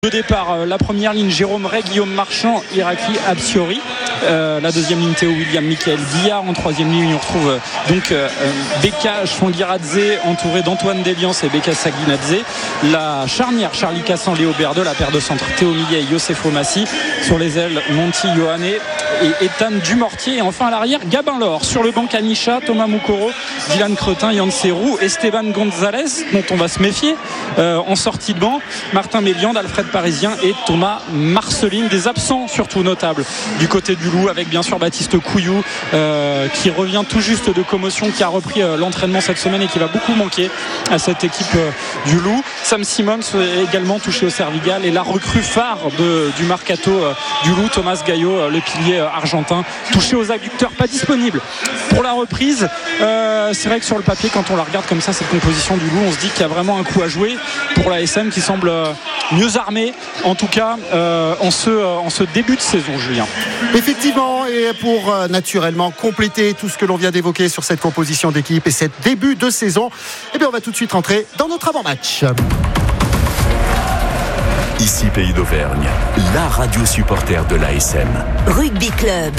De départ, la première ligne, Jérôme Ray, Guillaume Marchand, Irakli Absiori. La deuxième ligne, Théo William, Michael Guillard. En troisième ligne, on retrouve donc Beka Chwangiradze, entouré d'Antoine Deliance et Beka Saguinadze. La charnière, Charlie Cassan, Léo Berdeux. La paire de centre, Théo Millet et Youssef Omassi. Sur les ailes, Monty Yohane et Ethan Dumortier. Et enfin à l'arrière, Gabin Laure. Sur le banc, Kamisha, Thomas Moukoro, Dylan Cretin, Yann Serrou, Esteban Gonzalez, dont on va se méfier en sortie de banc, Martin Méliande, Alfred Parisien et Thomas Marceline. Des absents surtout notables du côté du Loup, avec bien sûr Baptiste Couillou qui revient tout juste de commotion, qui a repris l'entraînement cette semaine et qui va beaucoup manquer à cette équipe du Loup. Sam Simons est également touché au cervical, et la recrue phare du mercato du Loup, Thomas Gaillot, le pilier argentin, touché aux adducteurs, pas disponible pour la reprise. C'est vrai que sur le papier, quand on la regarde comme ça, cette composition du Loup, on se dit qu'il y a vraiment un coup à jouer pour la SM, qui semble mieux armée, en tout cas en ce début de saison, Julien. Effectivement, et pour naturellement compléter tout ce que l'on vient d'évoquer sur cette composition d'équipe et cet début de saison, eh bien on va tout de suite rentrer dans notre avant-match. Ici Pays d'Auvergne, la radio supporter de l'ASM. Rugby Club.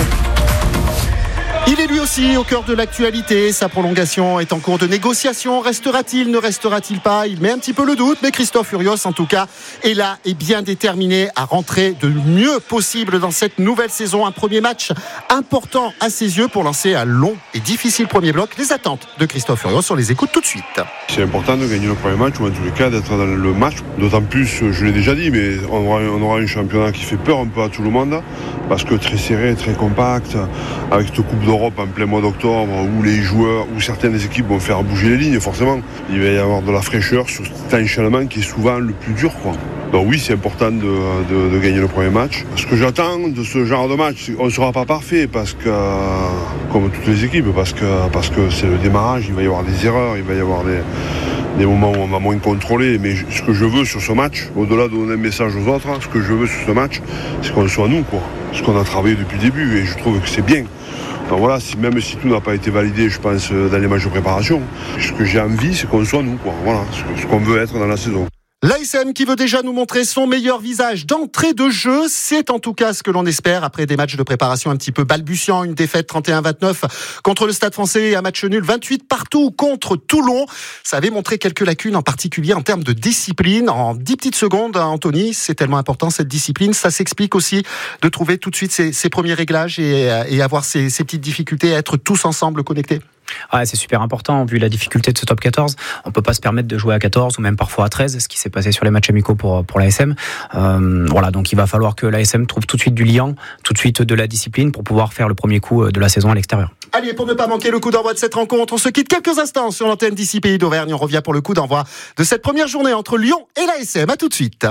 Il est lui aussi au cœur de l'actualité. Sa prolongation est en cours de négociation. Restera-t-il, ne restera-t-il pas? Il met un petit peu le doute, mais Christophe Furios, en tout cas, est là et bien déterminé à rentrer de mieux possible dans cette nouvelle saison. Un premier match important à ses yeux pour lancer un long et difficile premier bloc. Les attentes de Christophe Furios, on les écoute tout de suite. C'est important de gagner le premier match, ou en tous les cas d'être dans le match. D'autant plus, je l'ai déjà dit, mais on aura un championnat qui fait peur un peu à tout le monde, parce que très serré, très compact, avec cette Coupe d'Europe en plein mois d'octobre, où les joueurs, où certaines équipes vont faire bouger les lignes, forcément. Il va y avoir de la fraîcheur sur cet enchaînement qui est souvent le plus dur, quoi. Donc oui, c'est important de gagner le premier match. Ce que j'attends de ce genre de match, on ne sera pas parfait, parce que, comme toutes les équipes, parce que c'est le démarrage, il va y avoir des erreurs, il va y avoir des moments où on va moins contrôler. Mais ce que je veux sur ce match, au-delà de donner un message aux autres, ce que je veux sur ce match, c'est qu'on soit nous, quoi. Ce qu'on a travaillé depuis le début, et je trouve que c'est bien. Donc voilà, même si tout n'a pas été validé, je pense, dans les matchs de préparation, ce que j'ai envie, c'est qu'on soit nous, quoi. Voilà, ce qu'on veut être dans la saison. L'ASM qui veut déjà nous montrer son meilleur visage d'entrée de jeu, c'est en tout cas ce que l'on espère après des matchs de préparation un petit peu balbutiants, une défaite 31-29 contre le Stade Français et un match nul 28 partout contre Toulon. Ça avait montré quelques lacunes, en particulier en termes de discipline. En 10 petites secondes, Anthony, c'est tellement important cette discipline. Ça s'explique aussi de trouver tout de suite ces premiers réglages et avoir ces petites difficultés à être tous ensemble connectés. Ouais, c'est super important vu la difficulté de ce top 14. On peut pas se permettre de jouer à 14 ou même parfois à 13, ce qui s'est passé sur les matchs amicaux pour l'ASM. Voilà, donc il va falloir que l'ASM trouve tout de suite du liant, tout de suite de la discipline pour pouvoir faire le premier coup de la saison à l'extérieur. Allez, pour ne pas manquer le coup d'envoi de cette rencontre, on se quitte quelques instants sur l'antenne d'ici Pays d'Auvergne. On revient pour le coup d'envoi de cette première journée entre Lyon et l'ASM. À tout de suite.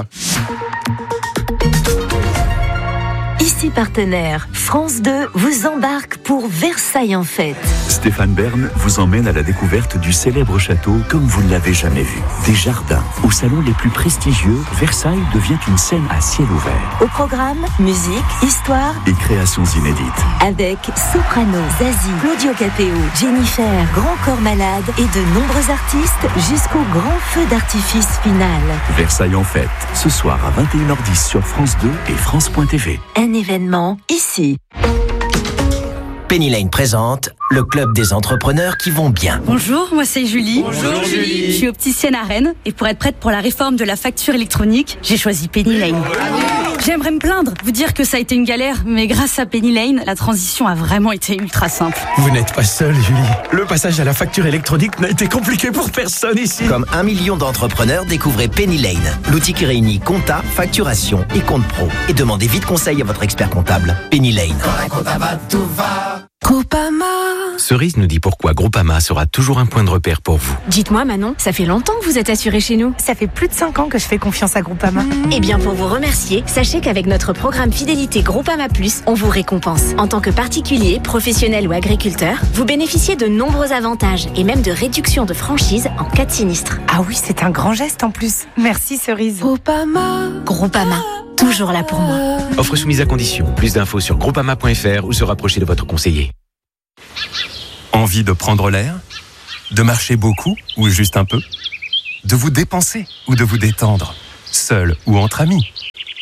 Ici partenaire, France 2 vous embarque pour Versailles en fête. Stéphane Bern vous emmène à la découverte du célèbre château comme vous ne l'avez jamais vu. Des jardins, aux salons les plus prestigieux, Versailles devient une scène à ciel ouvert. Au programme, musique, histoire et créations inédites. Avec Soprano, Zazie, Claudio Capéo, Jennifer, Grand Corps Malade et de nombreux artistes jusqu'au grand feu d'artifice final. Versailles en fête, ce soir à 21h10 sur France 2 et France.tv. Un événement ici. Penny Lane présente le club des entrepreneurs qui vont bien. Bonjour, moi c'est Julie. Bonjour Julie. Je suis opticienne à Rennes et pour être prête pour la réforme de la facture électronique, j'ai choisi Penny Lane. J'aimerais me plaindre, vous dire que ça a été une galère, mais grâce à Penny Lane, la transition a vraiment été ultra simple. Vous n'êtes pas seule, Julie. Le passage à la facture électronique n'a été compliqué pour personne ici. Comme 1 million d'entrepreneurs, découvrez Penny Lane, l'outil qui réunit compta, facturation et compte pro. Et demandez vite conseil à votre expert comptable. Penny Lane. Groupama. Cerise nous dit pourquoi Groupama sera toujours un point de repère pour vous. Dites-moi Manon, ça fait longtemps que vous êtes assurée chez nous. Ça fait plus de 5 ans que je fais confiance à Groupama. Eh bien pour vous remercier, sachez qu'avec notre programme Fidélité Groupama Plus, on vous récompense. En tant que particulier, professionnel ou agriculteur, vous bénéficiez de nombreux avantages et même de réduction de franchise en cas de sinistre. Ah oui, c'est un grand geste en plus. Merci Cerise. Groupama, toujours là pour moi. Offre soumise à condition. Plus d'infos sur groupama.fr ou se rapprocher de votre conseiller. Envie de prendre l'air? De marcher beaucoup ou juste un peu? De vous dépenser ou de vous détendre? Seul ou entre amis?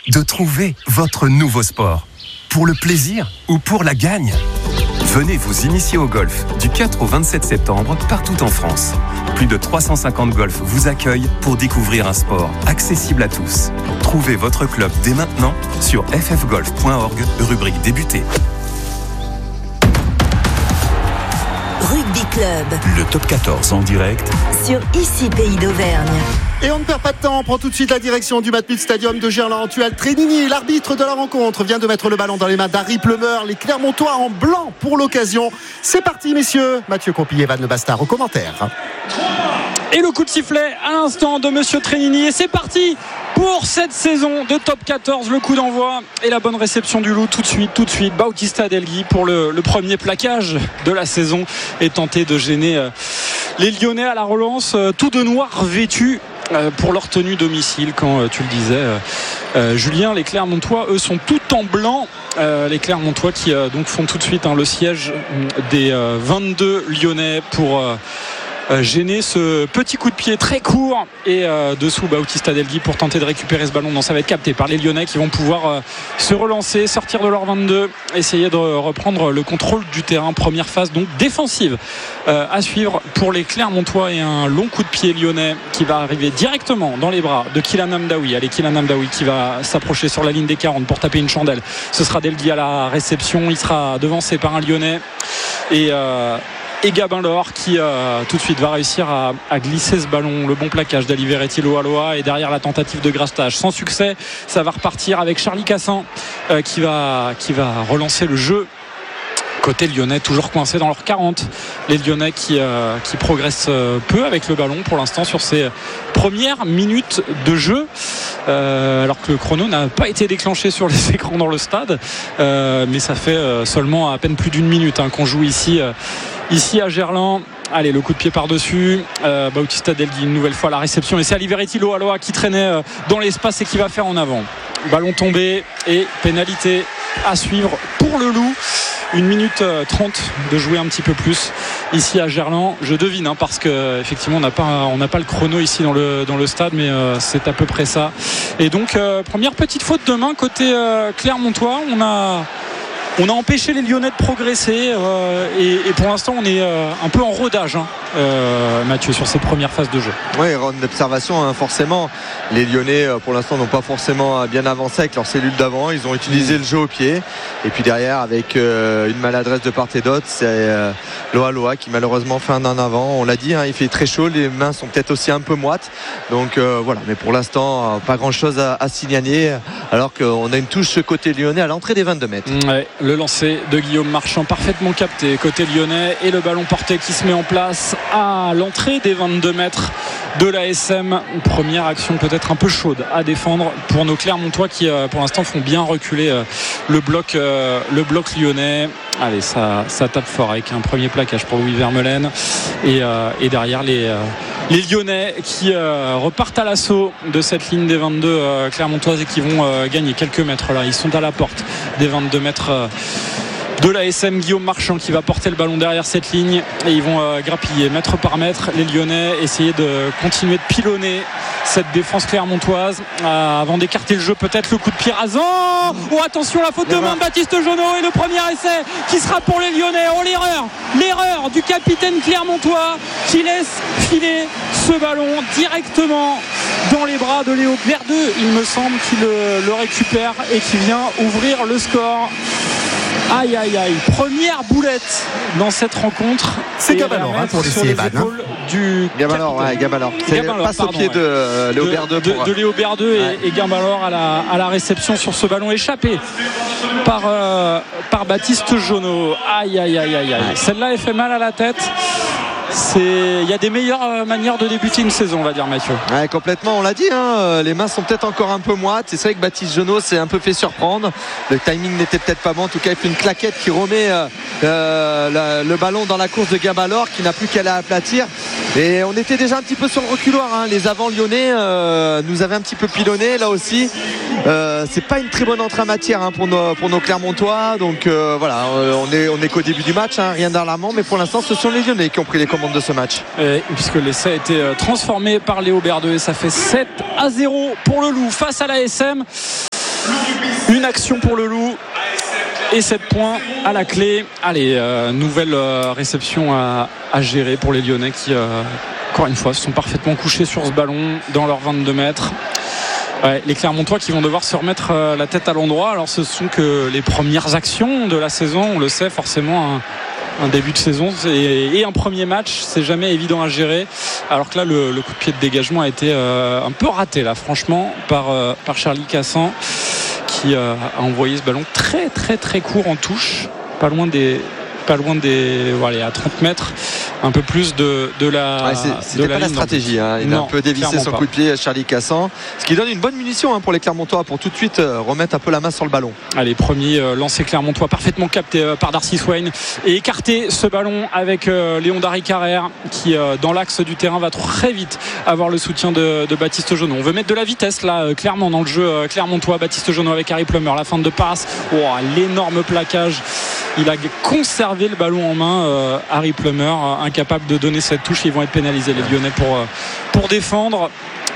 de trouver votre nouveau sport. Pour le plaisir ou pour la gagne. Venez vous initier au golf du 4 au 27 septembre partout en France. Plus de 350 golfs vous accueillent pour découvrir un sport accessible à tous. Trouvez votre club dès maintenant sur ffgolf.org, rubrique débuter. Rugby Club. Le top 14 en direct Sur ICI Pays d'Auvergne. Et on ne perd pas de temps, on prend tout de suite la direction du Matmut Stadium de Gerland-Tual. Trénigny, l'arbitre de la rencontre, vient de mettre le ballon dans les mains d'Harry Plumeur. Les Clermontois en blanc pour l'occasion. C'est parti, messieurs. Mathieu Compy et Van Le Bastard au commentaire. Et le coup de sifflet à l'instant de Monsieur Trénigny. Et c'est parti pour cette saison de top 14. Le coup d'envoi et la bonne réception du Loup tout de suite. Bautista Delgui pour le premier plaquage de la saison et tenter de gêner les Lyonnais à la relance, tout de noir vêtus pour leur tenue domicile. Quand tu le disais, Julien, les Clermontois eux sont tout en blanc. Les Clermontois qui donc font tout de suite le siège des 22 Lyonnais pour gêner ce petit coup de pied très court et dessous Bautista Delgui pour tenter de récupérer ce ballon. Non, ça va être capté par les Lyonnais qui vont pouvoir se relancer, sortir de leur 22, essayer de reprendre le contrôle du terrain. Première phase donc défensive à suivre pour les Clermontois et un long coup de pied lyonnais qui va arriver directement dans les bras de Kylian Hamdaoui. Allez, Kylian Hamdaoui qui va s'approcher sur la ligne des 40 pour taper une chandelle. Ce sera Delgui à la réception, il sera devancé par un Lyonnais et Gabin Laure qui tout de suite va réussir à glisser ce ballon. Le bon plaquage d'Ali Veretti Loa et derrière la tentative de Grastage sans succès. Ça va repartir avec Charlie Cassin qui va relancer le jeu côté lyonnais, toujours coincé dans leur 40. Les Lyonnais qui progressent peu avec le ballon pour l'instant sur ces premières minutes de jeu, alors que le chrono n'a pas été déclenché sur les écrans dans le stade, mais ça fait seulement à peine plus d'une minute qu'on joue ici à Gerland. Allez, le coup de pied par-dessus, Bautista Delgui une nouvelle fois à la réception et c'est Ali Veretti Loa qui traînait dans l'espace et qui va faire en avant. Ballon tombé et pénalité à suivre pour le Loup. 1 minute 30 de jouer un petit peu plus ici à Gerland, je devine, parce que effectivement on n'a pas le chrono ici dans le stade, mais c'est à peu près ça. Et donc première petite faute de main côté Clermontois. On a empêché les Lyonnais de progresser et pour l'instant on est un peu en rodage, Mathieu, sur ces premières phases de jeu. Oui, ronde d'observation, forcément les Lyonnais pour l'instant n'ont pas forcément bien avancé avec leur cellule d'avant. Ils ont utilisé le jeu au pied et puis derrière avec une maladresse de part et d'autre, c'est Loa qui malheureusement fait un en avant. On l'a dit, il fait très chaud, les mains sont peut-être aussi un peu moites, donc voilà, mais pour l'instant pas grand chose à signaler alors qu'on a une touche côté lyonnais à l'entrée des 22 mètres. Ouais, le lancer de Guillaume Marchand parfaitement capté côté lyonnais et le ballon porté qui se met en place à l'entrée des 22 mètres de l'ASM. Première action peut-être un peu chaude à défendre pour nos Clermontois qui pour l'instant font bien reculer le bloc lyonnais. Allez, ça tape fort avec un premier plaquage pour Louis Vermeulen et derrière les Lyonnais qui repartent à l'assaut de cette ligne des 22 clermontoises et qui vont gagner quelques mètres là. Ils sont à la porte des 22 mètres de l'ASM. Guillaume Marchand qui va porter le ballon derrière cette ligne et ils vont grappiller mètre par mètre. Les Lyonnais essayer de continuer de pilonner cette défense clermontoise avant d'écarter le jeu. Peut-être le coup de pied rasant. Oh, attention, la faute de main de Baptiste Jonot et le premier essai qui sera pour les Lyonnais. Oh, l'erreur du capitaine clermontois qui laisse filer ce ballon directement dans les bras de Léo Berdeux, il me semble, qu'il le récupère et qui vient ouvrir le score. Aïe, première boulette dans cette rencontre. C'est Gabalor pour les Eban. Gabalor. C'est passe au pied de Léo Berdeux. De Léo Berdeux et Gabalor à la réception sur ce ballon échappé par Baptiste Jonot. Aïe. Celle-là, elle fait mal à la tête. Il y a des meilleures manières de débuter une saison, on va dire, Mathieu. Ouais, complètement, on l'a dit, les mains sont peut-être encore un peu moites. C'est vrai que Baptiste Jonot s'est un peu fait surprendre. Le timing n'était peut-être pas bon. En tout cas, il fait une claquette qui remet le ballon dans la course de Gabalor qui n'a plus qu'à l'aplatir. Et on était déjà un petit peu sur le reculoir. Les avants lyonnais nous avaient un petit peu pilonné là aussi. C'est pas une très bonne entrée en matière pour nos Clermontois. Donc voilà, on est qu'au début du match, rien d'alarmant. Mais pour l'instant, ce sont les Lyonnais qui ont pris les commandes de ce match. Puisque l'essai a été transformé par Léo Berdeux et ça fait 7-0 pour le Loup face à l'ASM. Une action pour le Loup et 7 points à la clé. Allez, nouvelle réception à gérer pour les Lyonnais qui, encore une fois, se sont parfaitement couchés sur ce ballon dans leurs 22 mètres. Ouais, les Clermontois qui vont devoir se remettre la tête à l'endroit. Alors ce sont que les premières actions de la saison, on le sait forcément, un début de saison et un premier match, c'est jamais évident à gérer. Alors que là le coup de pied de dégagement a été un peu raté là, franchement, par Charlie Cassan, qui a envoyé ce ballon très très très court en touche, pas loin des voilà, à 30 mètres, un peu plus de la. C'était pas la stratégie, hein. Il a un peu dévissé son coup de pied à Charlie Cassan, ce qui donne une bonne munition pour les Clermontois pour tout de suite remettre un peu la main sur le ballon. Allez, premier lancé Clermontois parfaitement capté par Darcy Swain et écarté ce ballon avec Léon Darry-Carrère qui dans l'axe du terrain va très vite avoir le soutien de Baptiste Jonot. On veut mettre de la vitesse là clairement dans le jeu Clermontois. Baptiste Jonot avec Harry Plummer, la fin de passe, l'énorme plaquage, il a conservé le ballon en main, Harry Plummer, incapable de donner cette touche. Ils vont être pénalisés les Lyonnais pour défendre.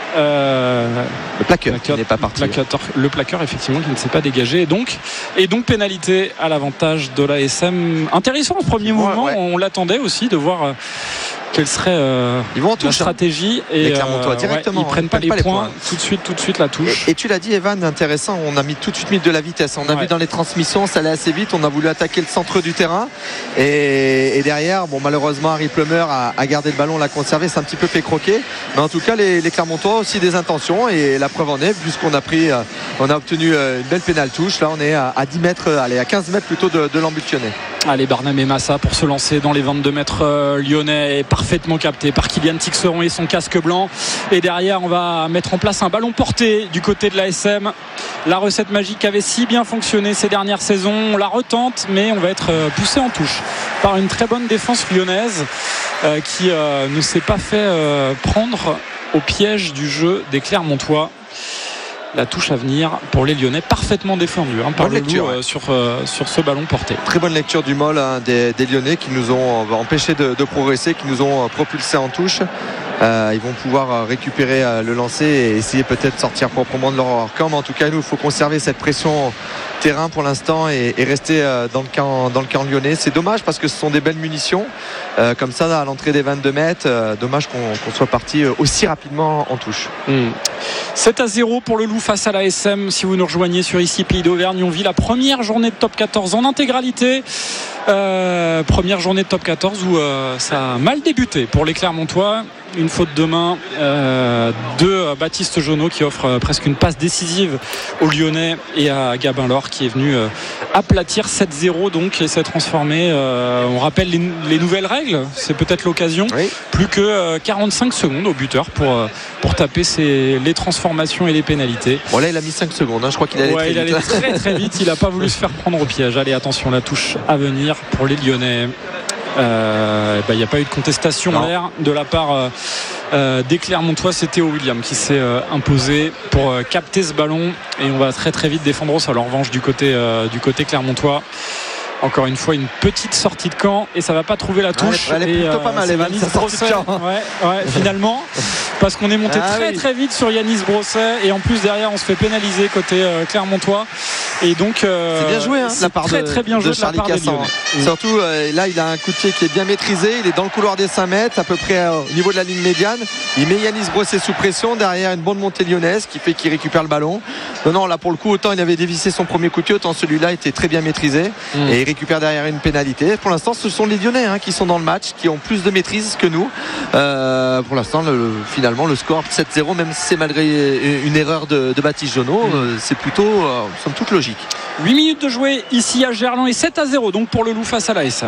Le plaqueur qui n'est pas parti. Le plaqueur effectivement qui ne s'est pas dégagé et donc pénalité à l'avantage de l'ASM. Intéressant au premier mouvement, on l'attendait aussi de voir quelle serait la stratégie et les Clermontois directement, ils prennent pas les points tout de suite la touche. Et tu l'as dit Evan, intéressant, on a tout de suite mis de la vitesse, on a vu dans les transmissions, ça allait assez vite, on a voulu attaquer le centre du terrain et derrière, malheureusement Harry Plummer a gardé le ballon, l'a conservé, c'est un petit peu fait croquer, mais en tout cas les Clermontois ont aussi des intentions et la preuve en est, puisqu'on a obtenu une belle pénale touche, là on est à 10 mètres, à 15 mètres plutôt de l'embut lyonnais. Allez, Barnum et Massa pour se lancer dans les 22 mètres lyonnais, parfaitement capté par Kylian Tixeron et son casque blanc. Et derrière, on va mettre en place un ballon porté du côté de l'ASM. La recette magique avait si bien fonctionné ces dernières saisons. On la retente, mais on va être poussé en touche par une très bonne défense lyonnaise qui ne s'est pas fait prendre au piège du jeu des Clermontois. La touche à venir pour les Lyonnais, parfaitement défendue par le Loup sur ce ballon porté. Très bonne lecture du Mol des Lyonnais qui nous ont empêché de progresser, qui nous ont propulsé en touche. Ils vont pouvoir récupérer le lancer et essayer peut-être de sortir proprement de leur camp, mais en tout cas nous il faut conserver cette pression terrain pour l'instant et rester dans le camp lyonnais. C'est dommage parce que ce sont des belles munitions comme ça à l'entrée des 22 mètres. Dommage qu'on soit parti aussi rapidement en touche. 7-0 pour le Loup face à l'ASM. Si vous nous rejoignez sur ici Pays d'Auvergne, on vit la première journée de top 14 en intégralité. Première journée de top 14 où ça a mal débuté pour les Clermontois. Une faute de main de Baptiste Jonot qui offre presque une passe décisive aux Lyonnais et à Gabin Laure qui est venu aplatir 7-0 donc et s'est transformé. On rappelle les nouvelles règles, c'est peut-être l'occasion. Plus que 45 secondes au buteur pour taper les transformations et les pénalités. Bon là il a mis 5 secondes, je crois qu'il allait très très vite. Il n'a pas voulu se faire prendre au piège. Allez, attention, la touche à venir pour les Lyonnais. Il n'y a pas eu de contestation en l'air de la part des Clermontois. C'est Théo William qui s'est imposé pour capter ce ballon et on va très très vite défendre ça. En revanche du côté Clermontois, encore une fois une petite sortie de camp et ça va pas trouver la touche. Elle est plutôt pas mal Evan, ça sortie de camp. Finalement parce qu'on est monté très vite sur Yanis Brosset et en plus derrière on se fait pénaliser côté Clermontois et donc c'est bien joué la part très bien joué de Charlie Cassan. Surtout là il a un coup de pied qui est bien maîtrisé, il est dans le couloir des 5 mètres à peu près au niveau de la ligne médiane, il met Yanis Brosset sous pression, derrière une bonne montée lyonnaise qui fait qu'il récupère le ballon. Non là pour le coup autant il avait dévissé son premier coup de pied, autant celui-là était très bien maîtrisé et il récupère derrière une pénalité. Pour l'instant ce sont les Lyonnais qui sont dans le match, qui ont plus de maîtrise que nous. Pour l'instant finalement le score 7-0, même si c'est malgré une erreur de Baptiste Jonot, c'est plutôt somme toute logique. 8 minutes de jouer ici à Gerland et 7-0 donc pour le Loup face à l'ASM.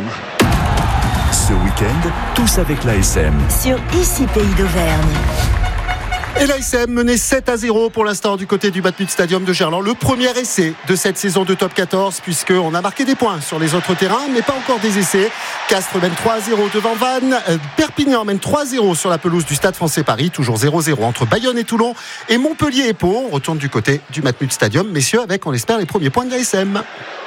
Ce week-end, tous avec l'ASM. Sur ici Pays d'Auvergne. Et l'ASM menait 7-0 pour l'instant du côté du Matmut Stadium de Gerland. Le premier essai de cette saison de Top 14 puisqu'on a marqué des points sur les autres terrains mais pas encore des essais. Castres mène 3-0 devant Vannes. Perpignan mène 3-0 sur la pelouse du Stade Français Paris. Toujours 0-0 entre Bayonne et Toulon. Et Montpellier et Pau. On retourne du côté du Matmut Stadium. Messieurs, avec, on l'espère, les premiers points de l'ASM.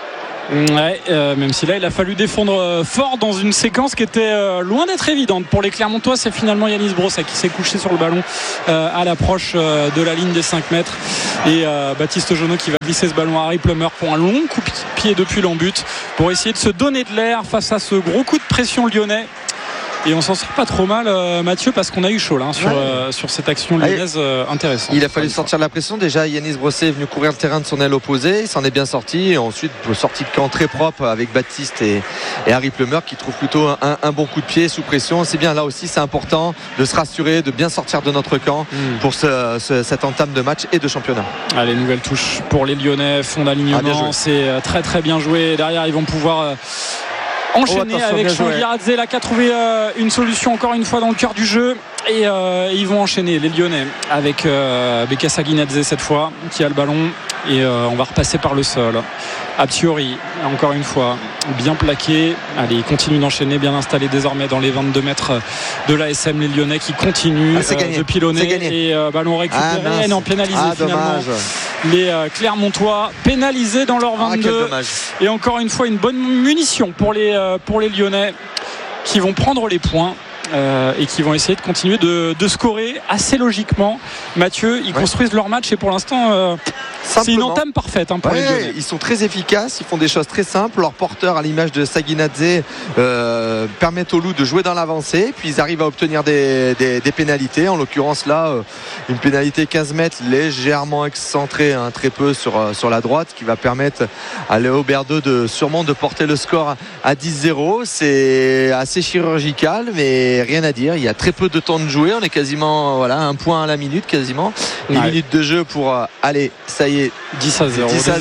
Ouais, même si là il a fallu défendre fort dans une séquence qui était loin d'être évidente pour les Clermontois. C'est finalement Yanis Brossa qui s'est couché sur le ballon à l'approche de la ligne des 5 mètres, et Baptiste Jonot qui va glisser ce ballon à Harry Plummer pour un long coup de pied depuis l'en-but pour essayer de se donner de l'air face à ce gros coup de pression lyonnais. Et on s'en sort pas trop mal, Mathieu, parce qu'on a eu chaud là, sur cette action lyonnaise intéressante. Il a fallu sortir de la pression. Déjà, Yanis Brossé est venu courir le terrain de son aile opposée. Il s'en est bien sorti. Et ensuite, sortie de camp très propre avec Baptiste et Harry Plummer qui trouve plutôt un bon coup de pied sous pression. C'est bien, là aussi, c'est important de se rassurer, de bien sortir de notre camp pour cette entame de match et de championnat. Allez, nouvelle touche pour les Lyonnais. Fond d'alignement. C'est très très bien joué. Derrière, ils vont pouvoir enchaîner avec Chouangiradze là qui a trouvé une solution encore une fois dans le cœur du jeu, et ils vont enchaîner les Lyonnais avec Beka Saginadze cette fois qui a le ballon, et on va repasser par le sol. Absiori encore une fois bien plaqué. Allez, ils continuent d'enchaîner, bien installés désormais dans les 22 mètres de l'ASM, les Lyonnais qui continuent de pilonner, et ballon récupéré, non pénalisé finalement. Les Clermontois pénalisés dans leur 22, et encore une fois une bonne munition pour les Lyonnais qui vont prendre les points et qui vont essayer de continuer de scorer assez logiquement. Mathieu, ils construisent leur match, et pour l'instant c'est une entame parfaite pour les Lyonnais. Ils sont très efficaces, ils font des choses très simples. Leur porteur, à l'image de Saginadze, permettent aux Loups de jouer dans l'avancée, puis ils arrivent à obtenir des pénalités. En l'occurrence là, une pénalité 15 mètres légèrement excentrée, très peu sur la droite, qui va permettre à Léo Berdeux de porter le score à 10-0. C'est assez chirurgical, mais rien à dire. Il y a très peu de temps de jouer. On est quasiment un point à la minute, quasiment une minute de jeu pour aller, ça y est, 10-0.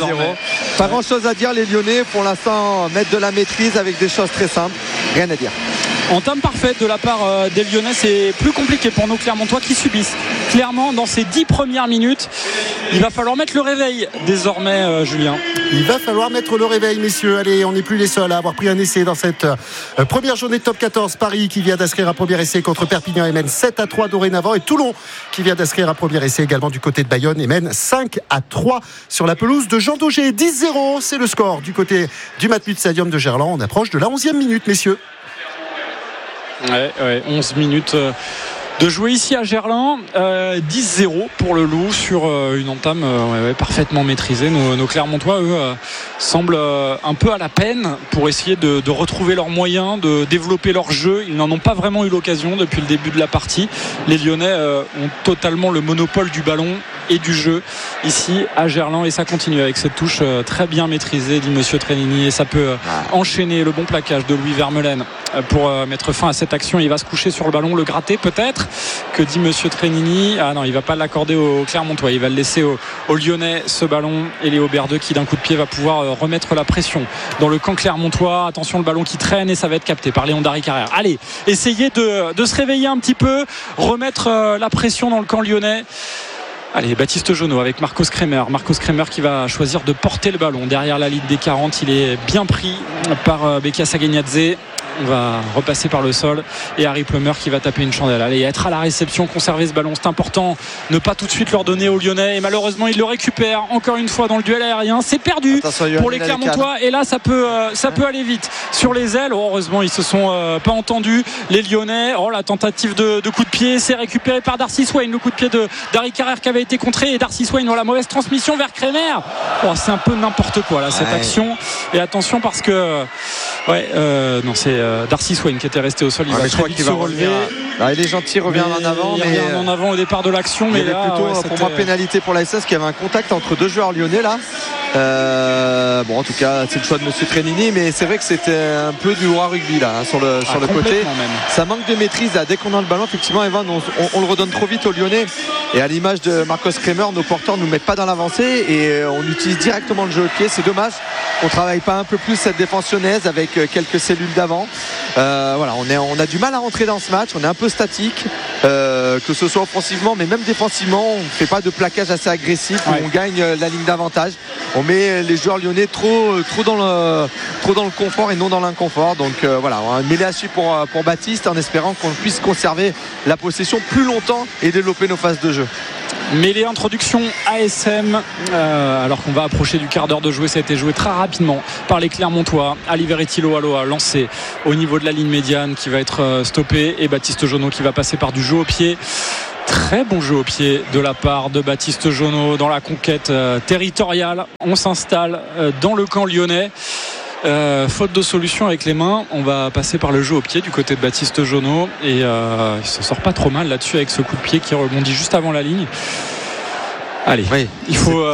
Pas grand chose à dire. Les Lyonnais pour l'instant mettent de la maîtrise avec des choses très simples. Rien à dire. Entame parfaite de la part des Lyonnais. C'est plus compliqué pour nos Clermontois qui subissent clairement dans ces 10 premières minutes. Il va falloir mettre le réveil désormais, Julien. Il va falloir mettre le réveil, messieurs. Allez, on n'est plus les seuls à avoir pris un essai dans cette première journée de top 14. Paris qui vient d'inscrire un premier essai contre Perpignan et mène 7-3 dorénavant, et Toulon qui vient d'inscrire un premier essai également du côté de Bayonne et mène 5-3 sur la pelouse de Jean Daugé. 10-0, c'est le score du côté du Matmut Stadium de Gerland. On approche de la 11e minute, messieurs. 11 minutes de jouer ici à Gerland. 10-0 pour le Loup sur une entame parfaitement maîtrisée. Nos Clermontois, eux, semblent un peu à la peine pour essayer de retrouver leurs moyens, de développer leur jeu. Ils n'en ont pas vraiment eu l'occasion depuis le début de la partie. Les Lyonnais ont totalement le monopole du ballon et du jeu ici à Gerland, et ça continue avec cette touche très bien maîtrisée, dit Monsieur Trenini, et ça peut enchaîner. Le bon plaquage de Louis Vermeulen pour mettre fin à cette action. Il va se coucher sur le ballon, le gratter peut-être, que dit Monsieur Trenini. Ah non, il va pas l'accorder au Clermontois, il va le laisser au Lyonnais ce ballon, et Léo Berdeux qui d'un coup de pied va pouvoir remettre la pression dans le camp clermontois. Attention, le ballon qui traîne, et ça va être capté par Léon Dari Carrère. Allez, essayez de se réveiller un petit peu, remettre la pression dans le camp lyonnais. Allez, Baptiste Jonot avec Marcos Kremer qui va choisir de porter le ballon derrière la ligne des 40. Il est bien pris par Beka Saginadze. On va repasser par le sol, et Harry Plummer qui va taper une chandelle. Allez, être à la réception, conserver ce ballon, c'est important. Ne pas tout de suite leur donner aux Lyonnais, et malheureusement ils le récupèrent encore une fois dans le duel aérien. C'est perdu pour les Clermontois, et là ça peut aller vite sur les ailes. Heureusement ils se sont pas entendus, les Lyonnais. La tentative de coup de pied, c'est récupéré par Darcy Swain. Le coup de pied de Dari Carrère qui avait été contré, et Darcy Swain, la mauvaise transmission vers Kremer. C'est un peu n'importe quoi là, cette action. Et attention, parce que c'est Darcy Swain qui était resté au sol. Il va très vite se relever. Il est gentil, revient en avant. Il revient en avant au départ de l'action. Mais là, plutôt pour moi pénalité pour la SS, qui avait un contact entre deux joueurs lyonnais là. En tout cas c'est le choix de Monsieur Trenini, mais c'est vrai que c'était un peu du roi rugby là, sur le côté même. Ça manque de maîtrise là. Dès qu'on a le ballon, effectivement, Evan, on le redonne trop vite aux Lyonnais, et à l'image de Marcos Kremer, nos porteurs nous mettent pas dans l'avancée, et on utilise directement le jeu au pied. C'est dommage, on travaille pas un peu plus cette défense lyonnaise avec quelques cellules d'avant. On a du mal à rentrer dans ce match. On est un peu statique, que ce soit offensivement mais même défensivement. On ne fait pas de plaquage assez agressif où on gagne la ligne d'avantage. On met les joueurs lyonnais trop dans le confort et non dans l'inconfort. Donc un mêlée à suivre pour Baptiste, en espérant qu'on puisse conserver la possession plus longtemps et développer nos phases de jeu. Mêlée, introduction ASM, alors qu'on va approcher du quart d'heure de jouer. Ça a été joué très rapidement par les Clermontois. Aliveretti Loaloa lancé au niveau de la ligne médiane qui va être stoppé, et Baptiste Jonot qui va passer par du jeu au pied. Très bon jeu au pied de la part de Baptiste Jonot dans la conquête territoriale. On s'installe dans le camp lyonnais. Faute de solution avec les mains, on va passer par le jeu au pied du côté de Baptiste Jonot, et il s'en sort pas trop mal là-dessus avec ce coup de pied qui rebondit juste avant la ligne. Allez, oui. il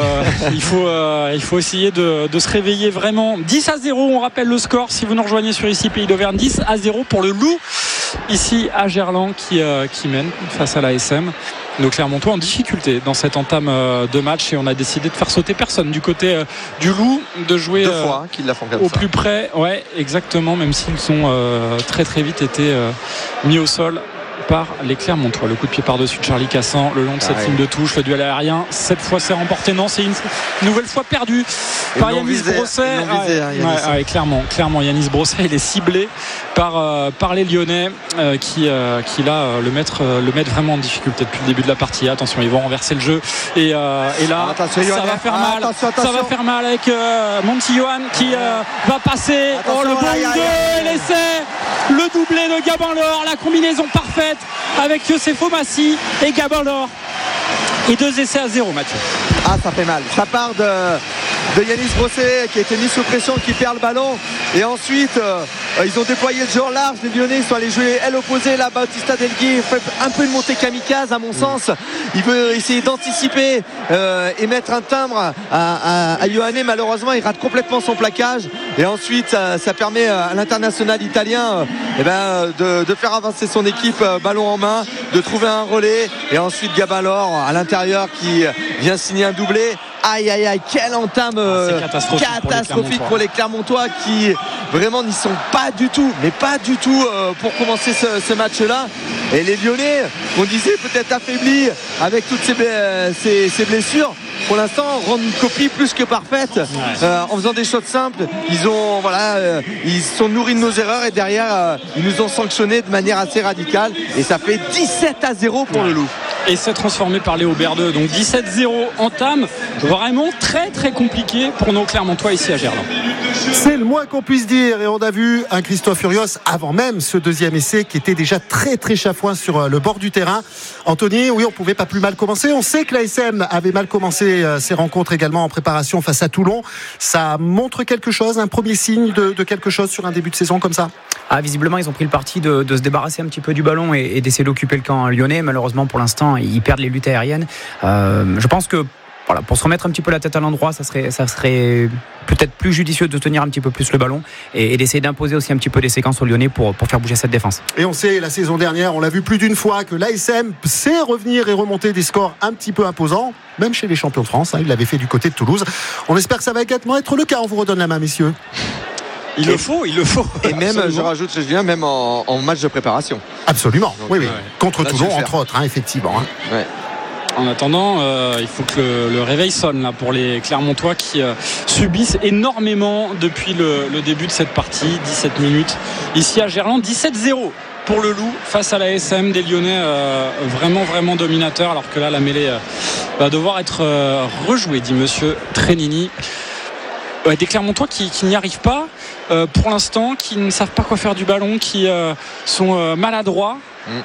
faut essayer de se réveiller vraiment. 10-0, on rappelle le score si vous nous rejoignez sur ici Pays d'Auvergne. 10-0 pour le Loup ici à Gerland qui mène face à l'ASM. Nos Clermontois en difficulté dans cette entame de match, et on a décidé de faire sauter personne du côté du Loup, de jouer 2 fois qu'ils la font comme au ça. Plus près, ouais, exactement, même s'ils sont très très vite été mis au sol par les Clermontois. Le coup de pied par-dessus de Charlie Cassan le long de cette ligne de touche, le duel aérien cette fois c'est remporté. Non, c'est une nouvelle fois perdu par Yanis Brosset. Clairement Yanis Brosset, il est ciblé par les Lyonnais qui là le mettent vraiment en difficulté depuis le début de la partie. Attention, ils vont renverser le jeu, et là ça va faire mal. Attention. Ça va faire mal avec Monty Johan qui va passer. Le bon de l'essai, le doublé de Gabin Laure, la combinaison parfaite avec Youssefo Massi et Gabin Laure, et 2 essais à 0, Mathieu. Ça fait mal. Ça part de Yanis Brosset qui a été mis sous pression, qui perd le ballon, et ensuite ils ont déployé le jeu en large. Les Lyonnais sont allés jouer aile opposée. Là, Bautista Delgui fait un peu une montée kamikaze à mon sens. Il veut essayer d'anticiper et mettre un timbre à Ioane. Malheureusement, il rate complètement son plaquage, et ensuite ça permet à l'international italien de faire avancer son équipe ballon en main, de trouver un relais, et ensuite Gabin Laure à l'intérieur qui vient signer un doublé. Aïe, quelle entame catastrophique pour les Clermontois qui vraiment n'y sont pas du tout, mais pas du tout pour commencer ce match-là. Et les Lyonnais, on disait peut-être affaiblis avec toutes ces blessures, pour l'instant rendent une copie plus que parfaite en faisant des choses simples. Ils sont nourris de nos erreurs, et derrière ils nous ont sanctionnés de manière assez radicale, et ça fait 17-0 pour le Loup. Et c'est transformé par Léo Berdeux. Donc 17-0, entame vraiment très très compliqué pour nos Clermontois ici à Gerland. C'est le moins qu'on puisse dire, et on a vu un Christophe Furios avant même ce deuxième essai qui était déjà très très chafouin sur le bord du terrain. Anthony, oui, on pouvait pas plus mal commencer. On sait que l'ASM avait mal commencé ses rencontres également en préparation face à Toulon. Ça montre quelque chose, un premier signe de quelque chose sur un début de saison comme ça? Visiblement, ils ont pris le parti de se débarrasser un petit peu du ballon et d'essayer d'occuper le camp lyonnais. Malheureusement, pour l'instant, ils perdent les luttes aériennes. Je pense que pour se remettre un petit peu la tête à l'endroit, ça serait peut-être plus judicieux de tenir un petit peu plus le ballon et d'essayer d'imposer aussi un petit peu des séquences aux Lyonnais pour faire bouger cette défense. Et on sait, la saison dernière, on l'a vu plus d'une fois, que l'ASM sait revenir et remonter des scores un petit peu imposants, même chez les champions de France. Il l'avait fait du côté de Toulouse. On espère que ça va également être le cas. On vous redonne la main, messieurs. Il le faut. Et même, je rajoute, je viens même en match de préparation. Absolument. Donc, oui. Contre Toulon, entre autres, effectivement. Ouais. En attendant, il faut que le réveil sonne là pour les Clermontois qui subissent énormément depuis le début de cette partie. 17 minutes ici à Gerland. 17-0 pour le Loup face à l'ASM, des Lyonnais vraiment dominateurs, alors que là la mêlée va devoir être rejouée, dit monsieur Trenini. Des Clermontois qui n'y arrivent pas pour l'instant, qui ne savent pas quoi faire du ballon, qui sont maladroits.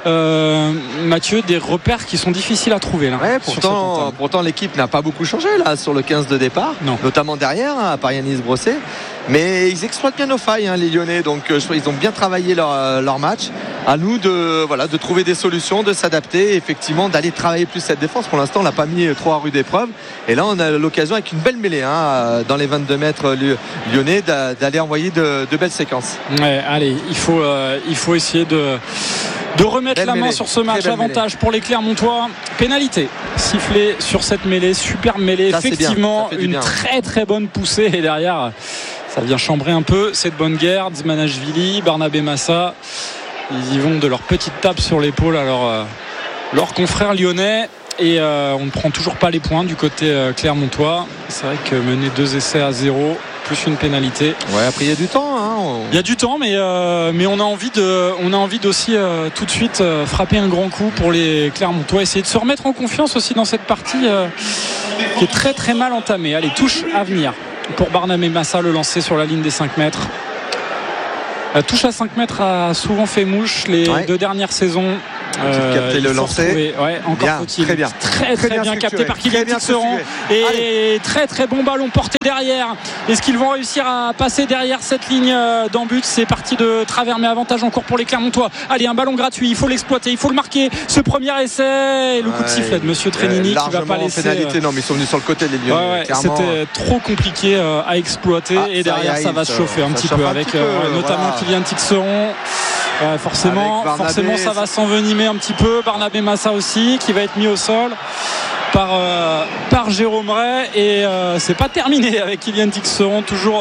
Mathieu, des repères qui sont difficiles à trouver là. Pourtant l'équipe n'a pas beaucoup changé là sur le 15 de départ, notamment derrière, par Yanis Brosset. Mais ils exploitent bien nos failles, les Lyonnais. Donc ils ont bien travaillé leur match. À nous de trouver des solutions, de s'adapter, et effectivement d'aller travailler plus cette défense. Pour l'instant, on l'a pas mis trop à rude épreuve. Et là, on a l'occasion avec une belle mêlée dans les 22 mètres lyonnais d'aller envoyer de belles séquences. Ouais, allez, il faut essayer de remettre la main sur ce match. Avantage pour les Clermontois. Pénalité sifflée sur cette mêlée, super mêlée. Ça, effectivement, une très très bonne poussée, et derrière ça vient chambrer un peu cette bonne guerre. Dzmanashvili, Barnabé Massa, ils y vont de leur petite tape sur l'épaule à leurs confrères lyonnais, et on ne prend toujours pas les points du côté clermontois. C'est vrai que mener 2 essais à 0 plus une pénalité. Ouais, après il y a du temps, Il y a du temps, mais on a envie d'aussi tout de suite frapper un grand coup pour les Clermontois, essayer de se remettre en confiance aussi dans cette partie qui est très très mal entamée. Allez, touche à venir pour Barnabé Massa, le lancer sur la ligne des 5 mètres. La touche à 5 mètres a souvent fait mouche les 2 dernières saisons. Capter le lancer. Encore faut-il. Très bien. Très bien capté par Kylian Tixeron. Et très bon ballon porté derrière. Est-ce qu'ils vont réussir à passer derrière cette ligne d'en but? C'est parti de travers, mais avantage encore pour les Clermontois. Allez, un ballon gratuit, il faut l'exploiter, il faut le marquer. Ce premier essai, et le coup de sifflet de Monsieur Trénini qui va pas laisser. Pénalité, non, mais ils sont venus sur le côté les Lyonnais. C'était trop compliqué à exploiter, et derrière ça va se chauffer un petit peu avec notamment Kylian Tixeron. Forcément ça va s'envenimer un petit peu. Barnabé Massa aussi qui va être mis au sol par Jérôme Ray, et c'est pas terminé avec Kylian Tixeron toujours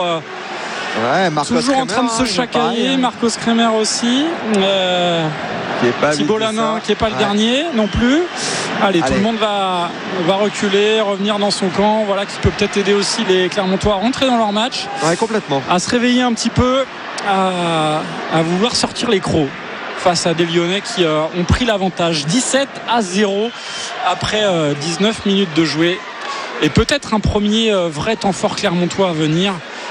en train de se chacailler. Marcos Kremer aussi, Thibault Lanin qui n'est pas le dernier non plus. Allez, tout le monde va reculer, revenir dans son camp, voilà, qui peut peut-être aider aussi les Clermontois à rentrer dans leur match, complètement, à se réveiller un petit peu, à vouloir sortir les crocs face à des Lyonnais qui ont pris l'avantage 17-0 après 19 minutes de jouer, et peut-être un premier vrai temps fort clermontois à venir.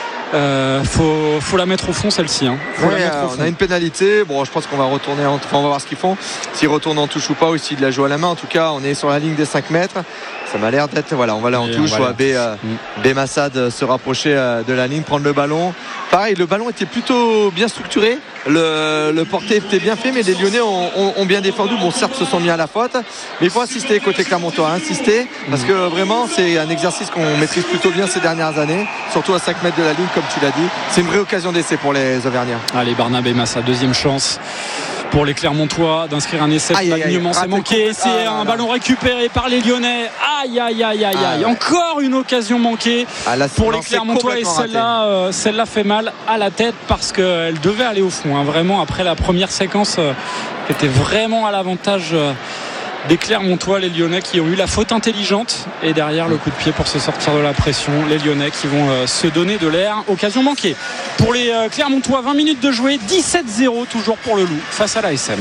Faut la mettre au fond, celle-ci. On a une pénalité. Bon, je pense qu'on va retourner on va voir ce qu'ils font, s'ils retournent en touche ou pas, ou s'ils la jouent à la main. En tout cas, on est sur la ligne des 5 mètres. Ça m'a l'air d'être, on va aller en touche. On voit Bémassad se rapprocher de la ligne, prendre le ballon. Pareil, le ballon était plutôt bien structuré, le porté était bien fait, mais les Lyonnais ont bien défendu. Bon, certes, se sont mis à la faute, mais il faut insister côté Clermontois, parce que vraiment c'est un exercice qu'on maîtrise plutôt bien ces dernières années, surtout à 5 mètres de la ligne, comme tu l'as dit. C'est une vraie occasion d'essai pour les Auvergnats. Allez, Barnabé Massa, deuxième chance pour les Clermontois d'inscrire un essai. L'alignement s'est manqué, c'est un ballon récupéré par les Lyonnais. Aïe. Encore une occasion manquée pour les Clermontois, et celle-là fait mal à la tête, parce qu'elle devait aller au fond, vraiment, après la première séquence qui était vraiment à l'avantage des Clermontois. Les Lyonnais qui ont eu la faute intelligente, et derrière le coup de pied pour se sortir de la pression. Les Lyonnais qui vont se donner de l'air. Occasion manquée pour les Clermontois. 20 minutes de jouer, 17-0 toujours pour le Loup face à l'ASM.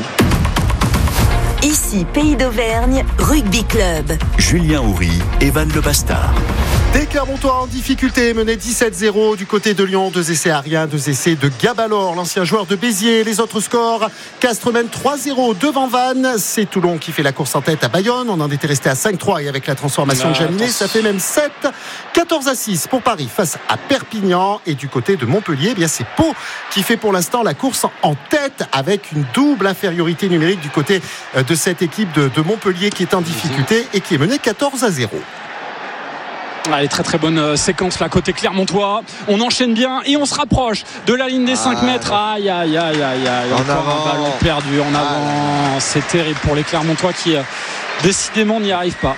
Ici, Pays d'Auvergne, Rugby Club. Julien Houry, Evan Le Bastard. Des Clermontois en difficulté, mené 17-0 du côté de Lyon. 2 essais à rien, 2 essais de Gabalor, l'ancien joueur de Béziers. Les autres scores: Castres mène 3-0 devant Vannes. C'est Toulon qui fait la course en tête à Bayonne. On en était resté à 5-3, et avec la transformation de Jaminet, ça fait même 7. 14-6 pour Paris face à Perpignan. Et du côté de Montpellier, c'est Pau qui fait pour l'instant la course en tête, avec une double infériorité numérique du côté de cette équipe de Montpellier qui est en difficulté et qui est menée 14-0. Allez, très bonne séquence là côté Clermontois. On enchaîne bien et on se rapproche de la ligne des 5 mètres. Aïe. Encore un ballon perdu en avant. C'est terrible pour les Clermontois qui décidément n'y arrivent pas.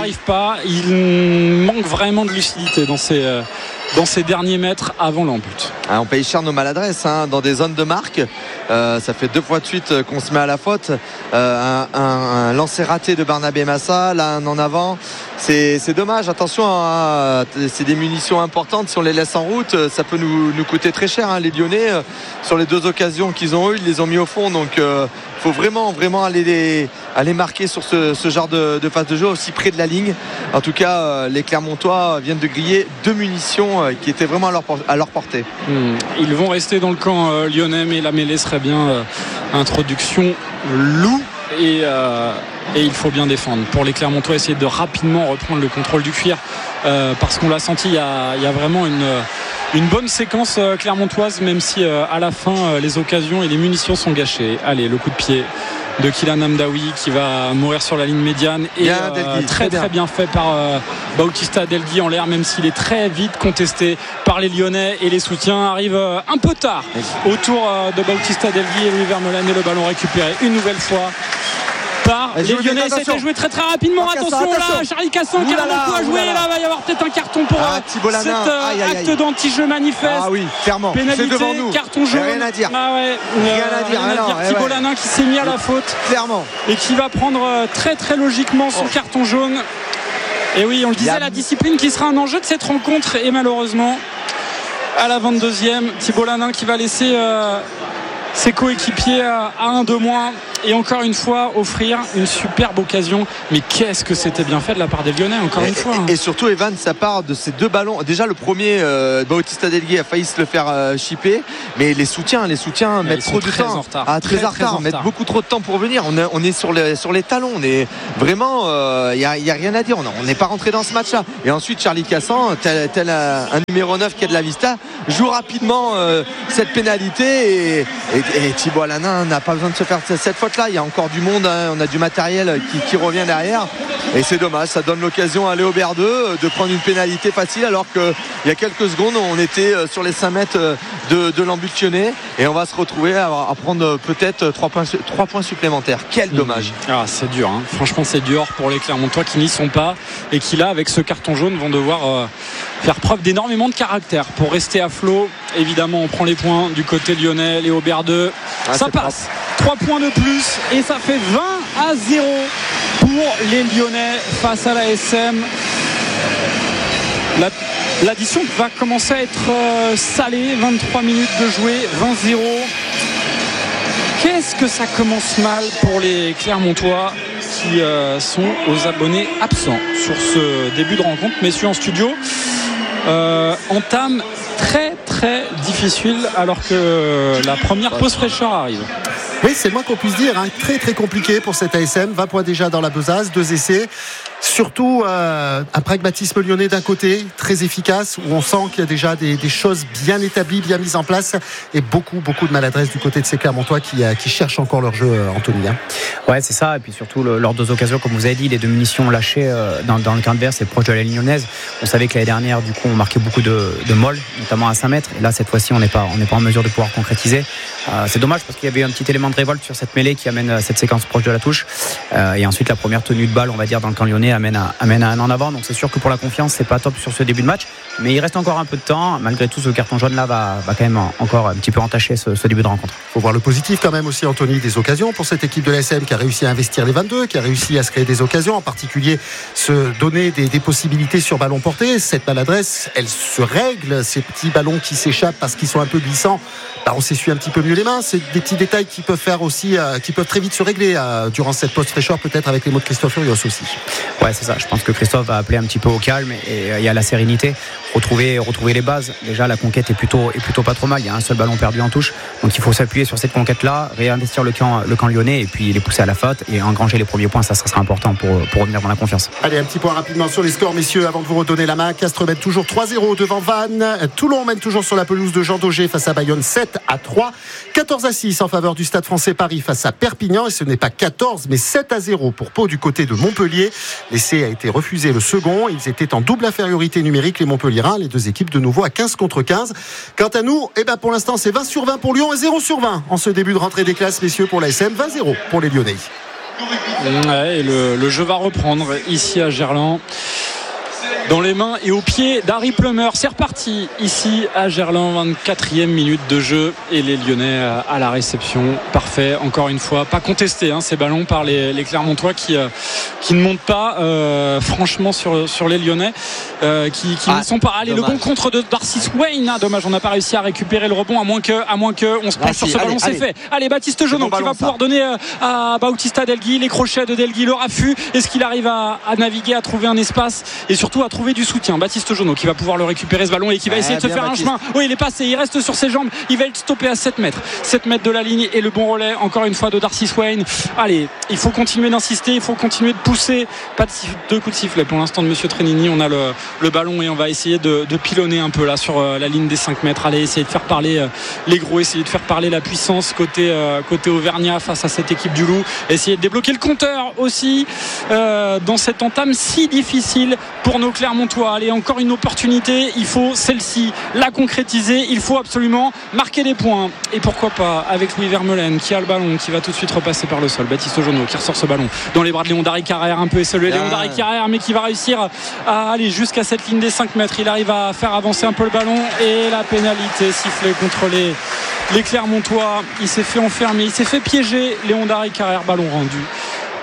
Il manque vraiment de lucidité dans ces derniers mètres avant l'embut. On paye cher nos maladresses dans des zones de marque. Ça fait 2 fois de suite qu'on se met à la faute. Un lancer raté de Barnabé Massa, là un en avant. C'est dommage. Attention, c'est des munitions importantes. Si on les laisse en route, ça peut nous coûter très cher. Les Lyonnais, sur les 2 occasions qu'ils ont eues, ils les ont mis au fond. Donc faut vraiment aller marquer sur ce genre de phase de jeu aussi près de la ligne. En tout cas, les Clermontois viennent de griller 2 munitions qui étaient vraiment à leur portée. Ils vont rester dans le camp lyonnais, mais la mêlée serait bien introduction loup, et il faut bien défendre pour les Clermontois, essayer de rapidement reprendre le contrôle du cuir, parce qu'on l'a senti, il y a vraiment une bonne séquence clermontoise, même si à la fin les occasions et les munitions sont gâchées. Allez, le coup de pied de Kylian Amdaoui qui va mourir sur la ligne médiane, et très bien fait par Bautista Delgui en l'air, même s'il est très vite contesté par les Lyonnais, et les soutiens arrivent un peu tard autour de Bautista Delgui et Louis Vermeulen, et le ballon récupéré une nouvelle fois par les Lyonnais. C'était joué très rapidement. Attention là, Charlie Casson qui a un coup à jouer. Là, va y avoir peut-être un carton pour cet acte d'anti-jeu manifeste. Ah oui, clairement. Pénalité, c'est devant nous. Carton jaune. Rien à dire. Rien à dire. Thibault Lanin qui s'est mis à la faute. Clairement. Et qui va prendre très logiquement son carton jaune. Et oui, on le disait, la discipline qui sera un enjeu de cette rencontre, et malheureusement à la 22e. Thibault Lanin qui va laisser ses coéquipiers à 1 de moins et encore une fois offrir une superbe occasion. Mais qu'est-ce que c'était bien fait de la part des Lyonnais, encore une fois. Et surtout, Evan, ça part de ces 2 ballons. Déjà, le premier, Bautista Delgui a failli se le faire chipper, mais les soutiens mettent trop de temps. Très en retard, mettent beaucoup trop de temps pour venir. On est sur les talons. On est vraiment, il y a rien à dire. On n'est pas rentré dans ce match-là. Et ensuite, Charlie Cassan, tel un numéro 9 qui a de la vista, joue rapidement cette pénalité et Thibault Lanin n'a pas besoin de se faire cette faute-là. Il y a encore du monde, on a du matériel qui revient derrière et c'est dommage, ça donne l'occasion à Léobert 2 de prendre une pénalité facile alors qu'il y a quelques secondes on était sur les 5 mètres de l'embulsionné et on va se retrouver à prendre peut-être 3 points supplémentaires. Quel dommage. C'est dur, hein. Franchement c'est dur pour les Clermontois qui n'y sont pas et qui là avec ce carton jaune vont devoir faire preuve d'énormément de caractère pour rester à flot. Évidemment on prend les points du côté lyonnais. Léobert 2 ça passe, 3 points de plus et ça fait 20-0 pour les Lyonnais face à la SM. L'addition va commencer à être salée. 23 minutes de jouer, 20-0. Qu'est-ce que ça commence mal pour les Clermontois qui sont aux abonnés absents sur ce début de rencontre. Messieurs en studio, entame très très difficile alors que la première pause fraîcheur arrive. Oui, c'est le moins qu'on puisse dire, hein. Très très compliqué pour cette ASM. 20 points déjà dans la besace, 2 essais. Surtout un pragmatisme lyonnais d'un côté, très efficace, où on sent qu'il y a déjà des choses bien établies, bien mises en place, et beaucoup de maladresse du côté de ces Clermontois qui cherchent encore leur jeu, Anthony. Ouais, c'est ça, et puis surtout leurs 2 occasions, comme vous avez dit, les 2 munitions lâchées dans le camp adverse et proche de la ligne lyonnaise. On savait que l'année dernière, du coup, on marquait beaucoup de molles, notamment à 5 mètres, et là, cette fois-ci, on n'est pas en mesure de pouvoir concrétiser. C'est dommage parce qu'il y avait un petit élément de révolte sur cette mêlée qui amène cette séquence proche de la touche, et ensuite la première tenue de balle, on va dire, dans le camp lyonnais amène à un en avant, donc c'est sûr que pour la confiance c'est pas top sur ce début de match, mais il reste encore un peu de temps. Malgré tout, ce carton jaune là va quand même encore un petit peu entacher ce début de rencontre. Faut voir le positif quand même aussi, Anthony, des occasions pour cette équipe de l'ASM qui a réussi à investir les 22, qui a réussi à se créer des occasions, en particulier se donner des possibilités sur ballon porté. Cette maladresse, elle se règle, ces petits ballons qui s'échappent parce qu'ils sont un peu glissants, on s'essuie un petit peu mieux les mains. C'est des petits détails qui peuvent faire aussi, qui peuvent très vite se régler durant cette pause fraîcheur, peut-être avec les mots de Christophe Furios aussi. Ouais, c'est ça. Je pense que Christophe va appeler un petit peu au calme et à la sérénité, retrouver les bases. Déjà, la conquête est plutôt pas trop mal. Il y a un seul ballon perdu en touche, donc il faut s'appuyer sur cette conquête-là, réinvestir le camp lyonnais et puis les pousser à la faute et engranger les premiers points. Ça sera important pour revenir dans la confiance. Allez, un petit point rapidement sur les scores, messieurs, avant de vous redonner la main. Castres mène toujours 3-0 devant Vannes. Toulon mène toujours sur la pelouse de Jean Daugé face à Bayonne 7-3. 14-6 en faveur du Stade Français Paris face à Perpignan, et ce n'est pas 14 mais 7-0 pour Pau du côté de Montpellier. L'essai a été refusé, le second. Ils étaient en double infériorité numérique, les Montpelliérains, les 2 équipes de nouveau à 15-15. Quant à nous, pour l'instant c'est 20/20 pour Lyon et 0/20 en ce début de rentrée des classes, messieurs, pour la SM. 20-0 pour les Lyonnais. Ouais, et le jeu va reprendre ici à Gerland, dans les mains et aux pieds d'Harry Plummer. C'est reparti ici à Gerland, 24e minute de jeu et les Lyonnais à la réception. Parfait, encore une fois, pas contesté ces ballons par les Clermontois qui ne montent pas franchement sur les Lyonnais qui ne sont pas. Allez, dommage. Le bon contre de Darcy Swain, dommage, on n'a pas réussi à récupérer le rebond, à moins que on se penche sur ce ballon. C'est fait. Allez, Baptiste Jaunon qui va pouvoir donner à Bautista Delgui, les crochets de Delgui, le raffut. Est-ce qu'il arrive à naviguer, à trouver un espace et surtout à trouver du soutien? Baptiste Jaunon qui va pouvoir le récupérer ce ballon et qui va essayer de se faire Baptiste. Un chemin. Oui, il est passé, il reste sur ses jambes, il va être stoppé à 7 mètres de la ligne et le bon relais encore une fois de Darcy Swain. Allez, il faut continuer d'insister, il faut continuer de pousser. Pas de coup de sifflet pour l'instant de Monsieur Trenini. On a le ballon et on va essayer de pilonner un peu là sur la ligne des 5 mètres. Allez, essayer de faire parler les gros, essayer de faire parler la puissance côté Auvergnat face à cette équipe du Loup, essayer de débloquer le compteur aussi dans cette entame si difficile pour nos Clermontois. Allez, encore une opportunité, il faut celle-ci la concrétiser, il faut absolument marquer des points et pourquoi pas avec Louis Vermeulen qui a le ballon, qui va tout de suite repasser par le sol. Baptiste Jaunon qui ressort ce ballon dans les bras de Léon Darry Carrère, un peu esselé Léon Darry Carrère, mais qui va réussir à aller jusqu'à cette ligne des 5 mètres. Il arrive à faire avancer un peu le ballon et la pénalité sifflée contre les Clermontois. Il s'est fait enfermer, il s'est fait piéger Léon Darry Carrère, ballon rendu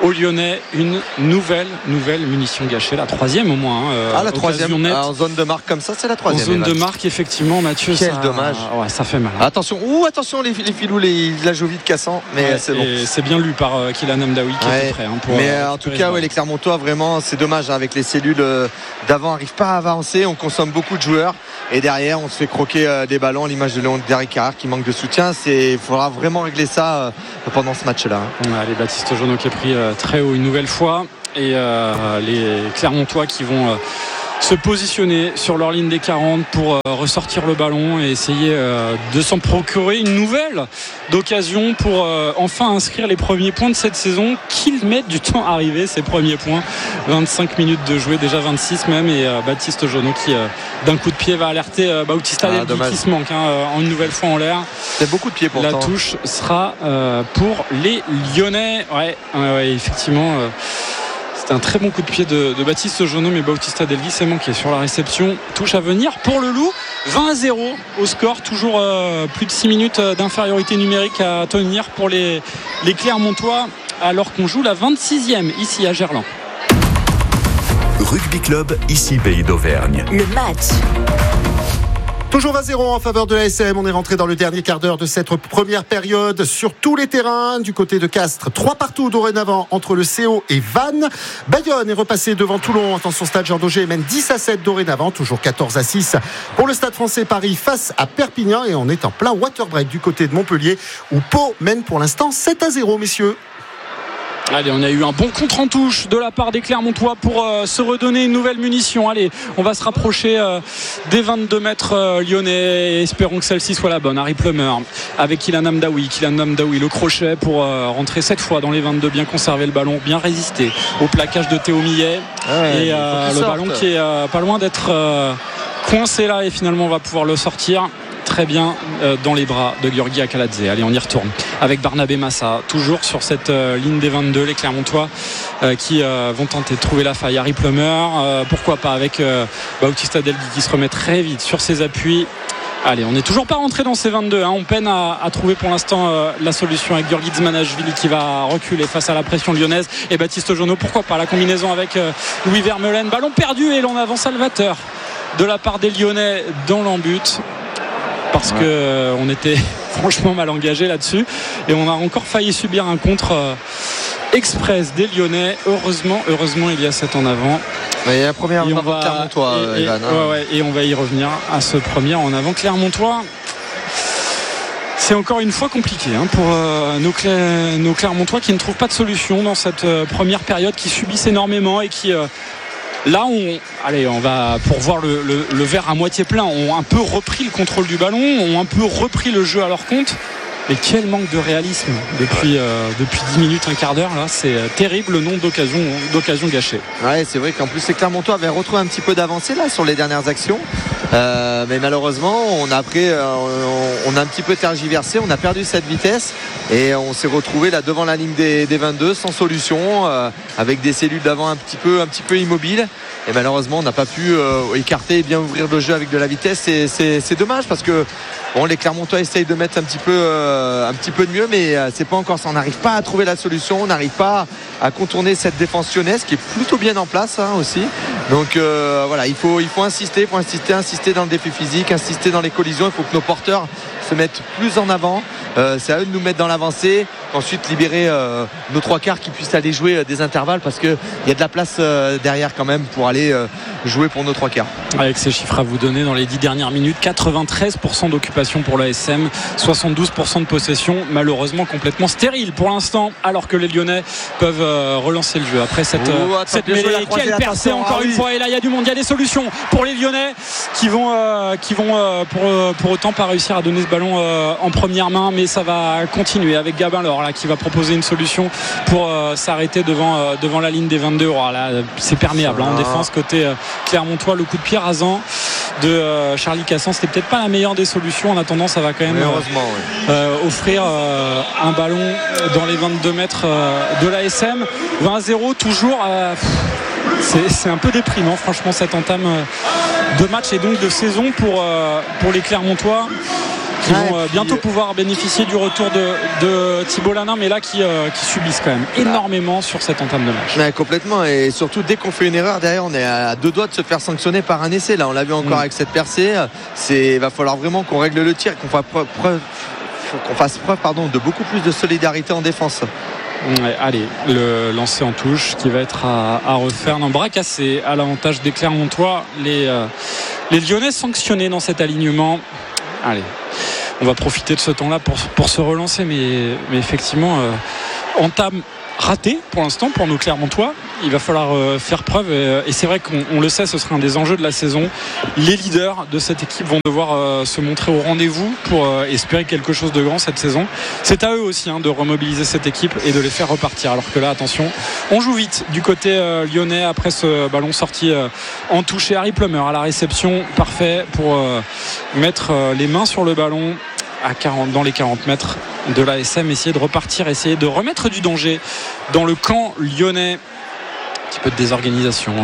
aux Lyonnais une nouvelle munition gâchée, la troisième au moins. La troisième en zone de marque comme ça, c'est la troisième. En zone de marque, effectivement, Mathieu. Quel dommage. Ouais, ça fait mal. Attention, les filous, la Jovi de Cassan, mais c'est bon. Et c'est bien lu par Kylian Amdaoui qui était prêt. Mais en tout cas, les Clermontois, vraiment, c'est dommage avec les cellules d'avant, n'arrivent pas à avancer. On consomme beaucoup de joueurs et derrière, on se fait croquer des ballons. L'image de Léon Derrick Carrère qui manque de soutien. Il faudra vraiment régler ça pendant ce match-là. Les Baptiste Jonot qui est pris très haut une nouvelle fois et les Clermontois qui vont se positionner sur leur ligne des 40 pour ressortir le ballon et essayer de s'en procurer une nouvelle d'occasion pour enfin inscrire les premiers points de cette saison, qu'ils mettent du temps à arriver, ces premiers points. 25 minutes de jouer, déjà 26 même, et Baptiste Jonot qui d'un coup de pied va alerter Bautista Delgui qui se manque en une nouvelle fois en l'air. C'est beaucoup de pieds pourtant. La touche sera pour les Lyonnais. Effectivement. C'était un très bon coup de pied de Baptiste Jonot, mais Bautista Delgui s'est manqué sur la réception. Touche à venir pour le Loup. 20-0 au score. Toujours plus de 6 minutes d'infériorité numérique à tenir pour les Clermontois, alors qu'on joue la 26e ici à Gerland. Rugby Club, ici Pays d'Auvergne. Le match. Toujours 20-0 en faveur de l'ASM. On est rentré dans le dernier quart d'heure de cette première période sur tous les terrains. Du côté de Castres, 3 partout dorénavant entre le CO et Vannes. Bayonne est repassé devant Toulon. Attention, Stade Jean Daugé mène 10-7 dorénavant. Toujours 14-6 pour le Stade Français Paris face à Perpignan. Et on est en plein water break du côté de Montpellier où Pau mène pour l'instant 7-0, messieurs. Allez, on a eu un bon contre en touche de la part des Clermontois pour se redonner une nouvelle munition. Allez, on va se rapprocher des 22 mètres lyonnais et espérons que celle-ci soit la bonne. Harry Plummer avec Kylian Amdaoui, le crochet pour rentrer cette fois dans les 22, bien conserver le ballon, bien résister au plaquage de Théo Millet et le ballon qui est pas loin d'être coincé là et finalement on va pouvoir le sortir très bien dans les bras de Giorgi Akaladze. Allez, on y retourne avec Barnabé Massa, toujours sur cette ligne des 22, les Clermontois qui vont tenter de trouver la faille. Harry Plummer, pourquoi pas avec Bautista Delgui qui se remet très vite sur ses appuis. Allez, on n'est toujours pas rentré dans ces 22, on peine à trouver pour l'instant la solution avec Giorgi Dzmanashvili qui va reculer face à la pression lyonnaise et Baptiste Jonot, pourquoi pas la combinaison avec Louis Vermeulen, ballon perdu et l'on avance salvateur de la part des Lyonnais dans l'en-but. Parce qu'on était franchement mal engagé là-dessus et on a encore failli subir un contre express des Lyonnais. Heureusement il y a 7 en avant. Il y a un premier en avant Clermontois, Evan. Et on va y revenir à ce premier en avant Clermontois. C'est encore une fois compliqué pour nos Clermontois qui ne trouvent pas de solution dans cette première période, qui subissent énormément et qui... Là, on va, pour voir le verre à moitié plein, ont un peu repris le contrôle du ballon, ont un peu repris le jeu à leur compte. Mais quel manque de réalisme depuis 10 minutes, un quart d'heure là, c'est terrible le nombre d'occasions gâchées. Ouais, c'est vrai qu'en plus les Clermontois avaient retrouvé un petit peu d'avancée là sur les dernières actions, mais malheureusement on a un petit peu tergiversé, on a perdu cette vitesse et on s'est retrouvé là devant la ligne des 22 sans solution, avec des cellules d'avant un petit peu immobiles. Et malheureusement on n'a pas pu écarter et bien ouvrir le jeu avec de la vitesse. C'est dommage parce que les Clermontois essayent de mettre un petit peu de mieux, mais c'est pas encore ça. On n'arrive pas à trouver la solution, on n'arrive pas à contourner cette défense lyonnaise qui est plutôt bien en place aussi. Donc il faut insister dans le défi physique, insister dans les collisions. Il faut que nos porteurs se mettent plus en avant. C'est à eux de nous mettre dans l'avancée, ensuite libérer nos 3 quarts qui puissent aller jouer des intervalles, parce qu'il y a de la place derrière quand même pour aller jouer pour nos 3 quarts. Avec ces chiffres à vous donner dans les 10 dernières minutes, 93% d'occupation pour l'ASM, 72% de possession, malheureusement complètement stérile pour l'instant, alors que les Lyonnais peuvent relancer le jeu après cette mêlée. Quelle percée encore une fois, et là il y a du monde, il y a des solutions pour les Lyonnais qui vont pour autant pas réussir à donner ce ballon en première main, mais ça va continuer avec Gabin Laure là qui va proposer une solution pour s'arrêter devant la ligne des 22. Là c'est perméable en défense côté Clermontois. Le coup de pied rasant de Charlie Cassan, c'était peut-être pas la meilleure des solutions. En attendant, ça va quand même offrir un ballon dans les 22 mètres de l'ASM. 20-0 toujours. C'est un peu déprimant franchement cette entame de match et donc de saison pour les Clermontois qui vont bientôt pouvoir bénéficier du retour de Thibault Lanin, mais là qui subissent quand même énormément sur cette entame de match. Ouais, complètement, et surtout dès qu'on fait une erreur derrière, on est à 2 doigts de se faire sanctionner par un essai. Là on l'a vu encore avec cette percée. Il va falloir vraiment qu'on règle le tir, qu'on fasse preuve de beaucoup plus de solidarité en défense. Ouais, allez, le lancer en touche qui va être à refaire. Non, bras cassé à l'avantage des Clermontois. Les Lyonnais sanctionnés dans cet alignement. Allez, on va profiter de ce temps-là pour se relancer, mais effectivement, entame ratée pour l'instant pour nos Clermontois. Il va falloir faire preuve, et c'est vrai qu'on le sait, ce sera un des enjeux de la saison. Les leaders de cette équipe vont devoir se montrer au rendez-vous pour espérer quelque chose de grand cette saison. C'est à eux aussi de remobiliser cette équipe et de les faire repartir, alors que là, attention, on joue vite du côté lyonnais après ce ballon sorti en touche, et Harry Plummer à la réception, parfait pour mettre les mains sur le ballon dans les 40 mètres de l'ASM, essayer de repartir, essayer de remettre du danger dans le camp lyonnais. Un petit peu de désorganisation.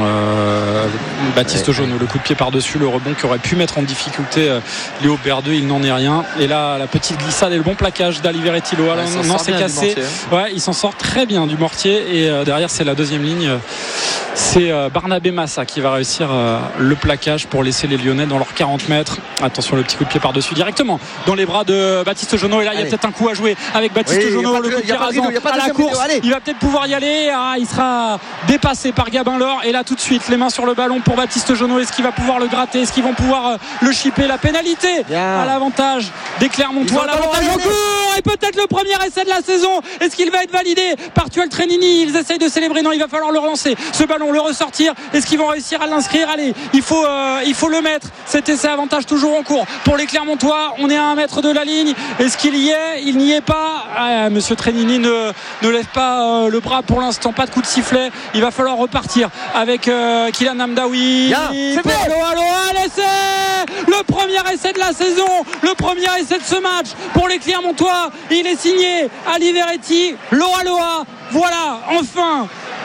Baptiste Jonot, le coup de pied par-dessus, le rebond qui aurait pu mettre en difficulté Léo Berdeux, il n'en est rien. Et là, la petite glissade et le bon plaquage d'Aliveretti. Non, c'est cassé. Ouais, il s'en sort très bien du Mortier. Et derrière, c'est la deuxième ligne. C'est Barnabé Massa qui va réussir le plaquage pour laisser les Lyonnais dans leurs 40 mètres. Attention, le petit coup de pied par-dessus directement dans les bras de Baptiste Jonot. Et là, il y a peut-être un coup à jouer avec Baptiste Jonot. Le coup de pied rasant à la course. Il va peut-être pouvoir y aller. Il sera dépassé par Gabin Laure, et là tout de suite les mains sur le ballon pour Baptiste Jonot. Est-ce qu'il va pouvoir le gratter? Est-ce qu'ils vont pouvoir le chipper? La pénalité à l'avantage des Clermontois, l'avantage en cours, et peut-être le premier essai de la saison. Est-ce qu'il va être validé par Tuel Trenini? Ils essayent de célébrer. Non, il va falloir le relancer, ce ballon, le ressortir. Est-ce qu'ils vont réussir à l'inscrire? Allez, il faut le mettre, cet essai avantage toujours en cours pour les Clermontois. On est à 1 mètre de la ligne. Est-ce qu'il y est? Il n'y est pas. Monsieur Trenini ne lève pas le bras pour l'instant, pas de coup de sifflet. Il va falloir repartir avec Kylian Hamdaoui. Pour Loa, l'essai, le premier essai de la saison, le premier essai de ce match pour les Clermontois. Il est signé Aliveretti. Loa, voilà, enfin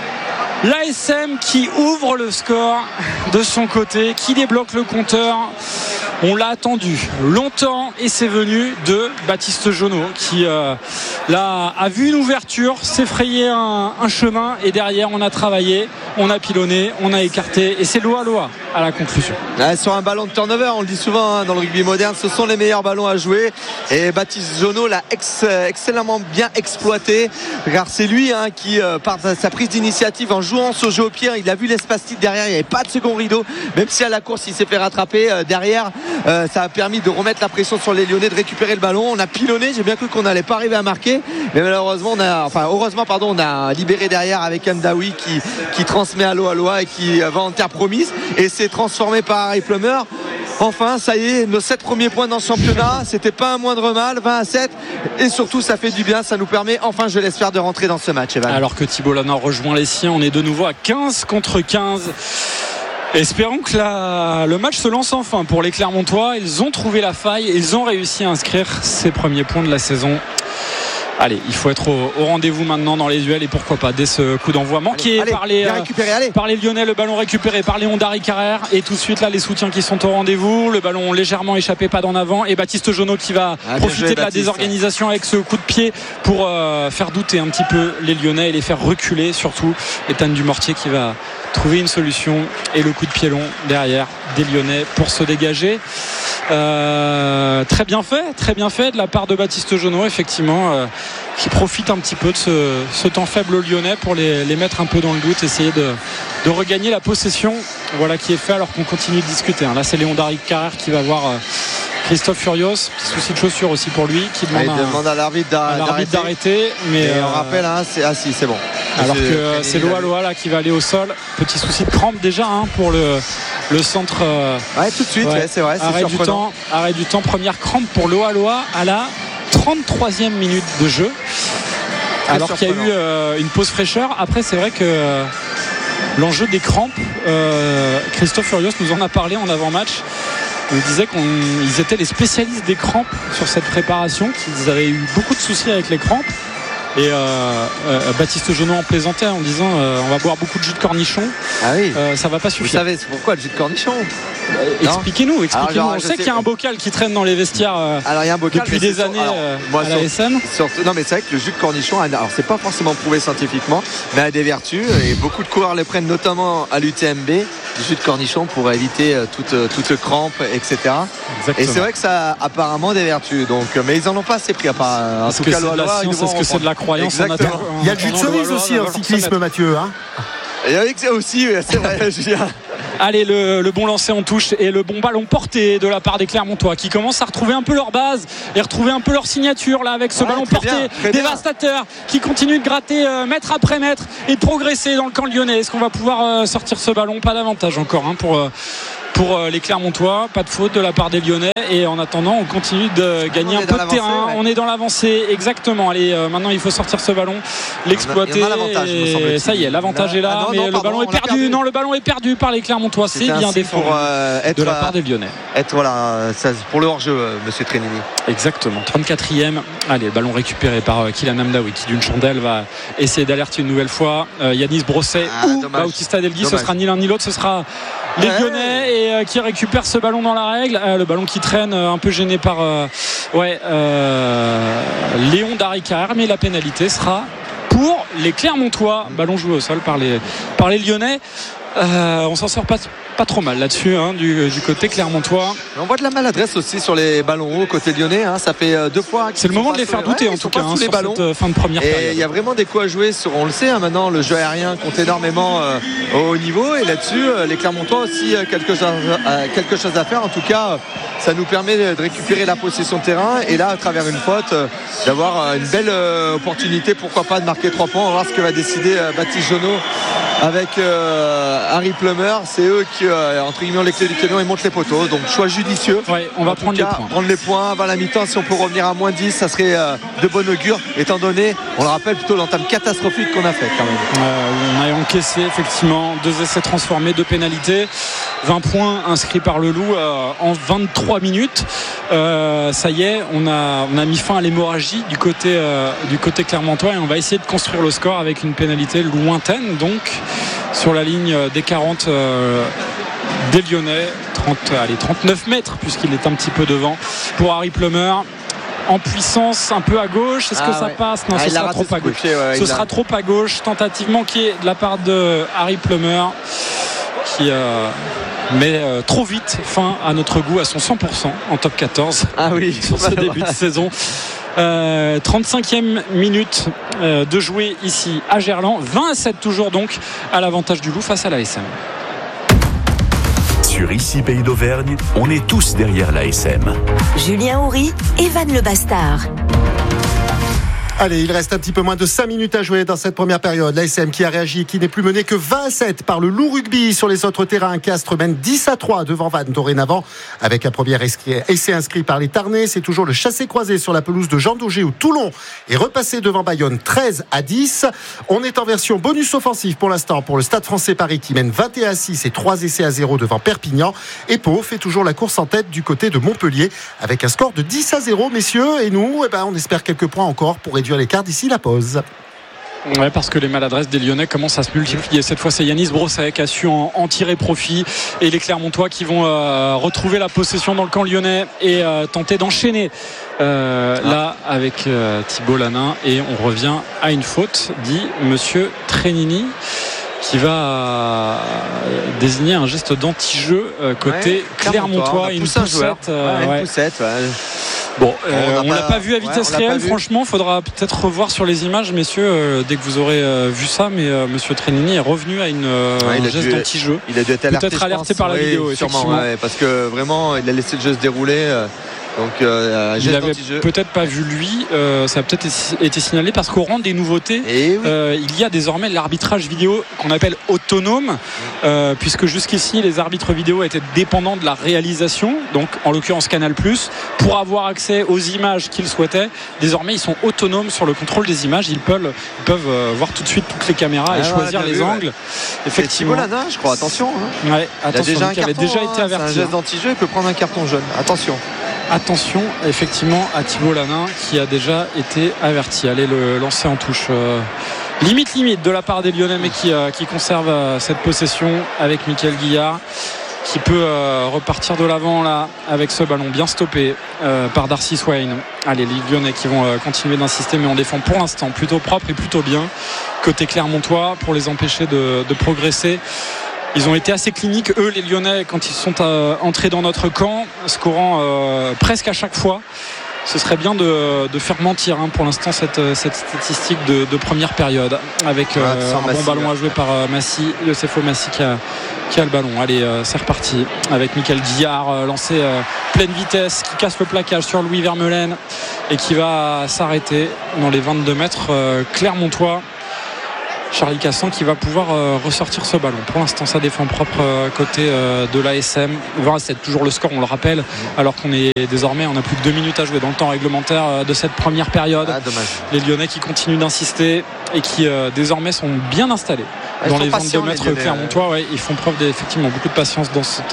l'ASM qui ouvre le score de son côté, qui débloque le compteur. On l'a attendu longtemps, et c'est venu de Baptiste Jonot qui là a vu une ouverture, s'est frayé un chemin, et derrière on a travaillé, on a pilonné, on a écarté, et c'est Loa à la conclusion. Sur un ballon de turnover, on le dit souvent dans le rugby moderne, ce sont les meilleurs ballons à jouer, et Baptiste Jonot l'a excellemment bien exploité, car c'est lui qui par sa prise d'initiative en jouant ce jeu au pied, il a vu l'espace titre derrière, il n'y avait pas de second rideau, même si à la course il s'est fait rattraper derrière. Ça a permis de remettre la pression sur les Lyonnais, de récupérer le ballon. On a pilonné, j'ai bien cru qu'on n'allait pas arriver à marquer, mais malheureusement on a libéré derrière avec Hamdaoui qui transmet à Loa et qui va en terre promise, et c'est transformé par Harry Plummer. Enfin, ça y est, nos 7 premiers points dans le championnat, c'était pas un moindre mal, 20-7, et surtout ça fait du bien, ça nous permet enfin, je l'espère, de rentrer dans ce match, Evan. Alors que Thibault Lanin rejoint les siens, on est de nouveau à 15 contre 15. Espérons que le match se lance enfin pour les Clermontois. Ils ont trouvé la faille, ils ont réussi à inscrire ces premiers points de la saison. Allez, il faut être au rendez-vous maintenant dans les duels, et pourquoi pas dès ce coup d'envoi manqué par les Lyonnais, le ballon récupéré par Léon Dari Carrère, et tout de suite là les soutiens qui sont au rendez-vous, le ballon légèrement échappé, pas d'en avant, et Baptiste Jonot qui va profiter de la désorganisation avec ce coup de pied pour faire douter un petit peu les Lyonnais et les faire reculer, surtout Ethan Dumortier qui va trouver une solution, et le coup de pied long derrière des Lyonnais pour se dégager. Très bien fait de la part de Baptiste Jonot, effectivement, qui profite un petit peu de ce temps faible lyonnais pour les mettre un peu dans le doute, essayer de regagner la possession. Voilà qui est fait, alors qu'on continue de discuter. Là, c'est Léon Dari Carrère qui va voir Christophe Furios, petit souci de chaussure aussi pour lui, qui demande à l'arbitre d'arrêter, mais on rappelle, c'est bon. Alors que c'est Loa là qui va aller au sol. Petit souci de crampe déjà pour le centre. Tout de suite, c'est vrai, c'est surprenant. Arrêt du temps, première crampe pour Loa à la 33e minute de jeu. Alors qu'il y a eu une pause fraîcheur. Après, c'est vrai que l'enjeu des crampes, Christophe Furios nous en a parlé en avant-match. Il disait qu'ils étaient les spécialistes des crampes sur cette préparation, qu'ils avaient eu beaucoup de soucis avec les crampes. Et Baptiste Jonot en plaisantait en disant on va boire beaucoup de jus de cornichon. Ah oui. Ça va pas suffire. Vous savez c'est pourquoi le jus de cornichon? Expliquez-nous. On sait qu'il y a un bocal qui traîne dans les vestiaires alors, il y a un bocal, depuis des années à la SM. Non, mais c'est vrai que le jus de cornichon, alors c'est pas forcément prouvé scientifiquement, mais a des vertus. Et beaucoup de coureurs le prennent, notamment à l'UTMB, du jus de cornichon pour éviter toute crampe, etc. Exactement. Et c'est vrai que ça a apparemment des vertus. Donc, mais ils en ont pas assez pris à part. Est-ce que c'est de la science, est-ce que c'est de la croyance? Il y a le jus de cerise aussi en cyclisme, Mathieu. Et avec ça aussi, c'est vrai, Julien. Allez, le bon lancer en touche et le bon ballon porté de la part des Clermontois qui commencent à retrouver un peu leur base et retrouver un peu leur signature là avec ce ballon porté dévastateur qui continue de gratter mètre après mètre et de progresser dans le camp lyonnais. Est-ce qu'on va pouvoir sortir ce ballon? Pas davantage encore pour les Clermontois, pas de faute de la part des Lyonnais, et en attendant on continue de gagner un peu de terrain. On est dans l'avancée, exactement. Allez, maintenant il faut sortir ce ballon, l'exploiter. Ça y est, l'avantage est là, mais le ballon est perdu. Non, le ballon est perdu par les Clermontois. C'est bien défendu de la part des Lyonnais. Pour le hors-jeu, monsieur Trenini. Exactement, 34e. Allez, le ballon récupéré par Kylian Amdaoui qui d'une chandelle va essayer d'alerter une nouvelle fois Yanis Brosset ou Bautista Delgui. Ce sera ni l'un ni l'autre, ce sera les Lyonnais et qui récupère ce ballon dans la règle, le ballon qui traîne un peu gêné par Léon Darricar, mais la pénalité sera pour les Clermontois. Ballon joué au sol par les Lyonnais. On s'en sort pas trop mal là-dessus du côté clermontois. On voit de la maladresse aussi sur les ballons hauts côté lyonnais. Ça fait 2 fois. C'est le moment de les faire douter en tout cas sur cette fin de première période. Et il y a vraiment des coups à jouer on le sait maintenant, le jeu aérien compte énormément au haut niveau, et là-dessus les Clermontois aussi quelque chose à faire. En tout cas, ça nous permet de récupérer la possession de terrain, et là à travers une faute d'avoir une belle opportunité, pourquoi pas, de marquer 3 points. On va voir ce que va décider Baptiste Jonot avec Harry Plummer. C'est eux qui entre guillemets ont les clés du camion et montent les poteaux, donc choix judicieux. On va prendre les points avant la mi-temps. Si on peut revenir à moins 10, ça serait de bon augure, étant donné, on le rappelle, plutôt l'entame catastrophique qu'on a faite quand même. On a encaissé effectivement 2 essais transformés, 2 pénalités, 20 points inscrits par le Loup en 23 minutes. Ça y est, on a mis fin à l'hémorragie du côté clermontois, et on va essayer de construire le score avec une pénalité lointaine, donc sur la ligne des 40 des Lyonnais, 39 mètres puisqu'il est un petit peu devant pour Harry Plummer. En puissance, un peu à gauche. Est-ce que ça passe? Non, ce sera trop à gauche. Ce sera trop à gauche. Tentative manquée de la part de Harry Plummer qui met trop vite fin à notre goût à son 100% en top 14 sur ce début de saison. 35e minute de jouer ici à Gerland, 20-7 toujours donc à l'avantage du Loup face à l'ASM. Sur Ici Pays d'Auvergne, on est tous derrière l'ASM. Julien Houry, Evan Le Bastard. Allez, il reste un petit peu moins de 5 minutes à jouer dans cette première période. L'ASM qui a réagi et qui n'est plus mené que 20-7 par le Loup Rugby sur les autres terrains. Castres mène 10-3 devant Vannes dorénavant, avec un premier essai inscrit par les Tarnais. C'est toujours le chassé-croisé sur la pelouse de Jean Daugé, où Toulon est repassé devant Bayonne 13-10. On est en version bonus offensif pour l'instant pour le Stade Français Paris qui mène 21-6 et 3 essais à 0 devant Perpignan. Et Pau fait toujours la course en tête du côté de Montpellier avec un score de 10-0, messieurs. Et nous, on espère quelques points encore pour réduire l'écart d'ici la pause. Ouais, parce que les maladresses des Lyonnais commencent à se multiplier. Cette fois, c'est Yanis Brosset qui a su en tirer profit, et les Clermontois qui vont retrouver la possession dans le camp lyonnais et tenter d'enchaîner là avec Thibault Lanin. Et on revient à une faute, dit monsieur Trenini, qui va désigner un geste d'anti-jeu côté Clermontois. Une poussette. Bon, on l'a pas vu à vitesse réelle, franchement. Faudra peut-être revoir sur les images, messieurs, dès que vous aurez vu ça. Mais monsieur Trenini est revenu à un geste d'anti-jeu. Il a dû être alerté, peut-être alerté par la vidéo, sûrement, parce que vraiment il a laissé le jeu se dérouler. Donc il n'avait peut-être pas vu lui, ça a peut-être été signalé parce qu'au rang des nouveautés, il y a désormais l'arbitrage vidéo qu'on appelle autonome, puisque jusqu'ici les arbitres vidéo étaient dépendants de la réalisation, donc en l'occurrence Canal+, pour avoir accès aux images qu'ils souhaitaient. Désormais ils sont autonomes sur le contrôle des images, ils peuvent voir tout de suite toutes les caméras et choisir les angles. Effectivement, Lanin, je crois, attention. Attention, il avait déjà été averti. C'est un geste d'anti-jeu, il peut prendre un carton jaune. Attention effectivement à Thibault Lanin qui a déjà été averti. Allez, le lancer en touche limite de la part des Lyonnais, mais qui conserve cette possession avec Mickaël Guillard. qui peut repartir de l'avant là avec ce ballon bien stoppé par Darcy Swain. Allez, les Lyonnais qui vont continuer d'insister, mais on défend pour l'instant plutôt propre et plutôt bien côté Clermontois pour les empêcher de progresser. Ils ont été assez cliniques, eux les Lyonnais, quand ils sont entrés dans notre camp, scorant presque à chaque fois. Ce serait bien de faire mentir pour l'instant cette statistique de première période avec un bon ballon à jouer par Massy, Youssefo Massy qui a le ballon. Allez, c'est reparti avec Michael Guillard lancé pleine vitesse qui casse le plaquage sur Louis Vermeulen et qui va s'arrêter dans les 22 mètres Clermontois. Charlie Cassan qui va pouvoir ressortir ce ballon. Pour l'instant, ça défend propre côté de l'ASM. 20-7, toujours le score, on le rappelle, alors qu'on est désormais, on a plus que 2 minutes à jouer dans le temps réglementaire de cette première période. Dommage. Les Lyonnais qui continuent d'insister et qui désormais sont bien installés dans les 22 mètres Clermontois. Ouais, ils font preuve d'effectivement beaucoup de patience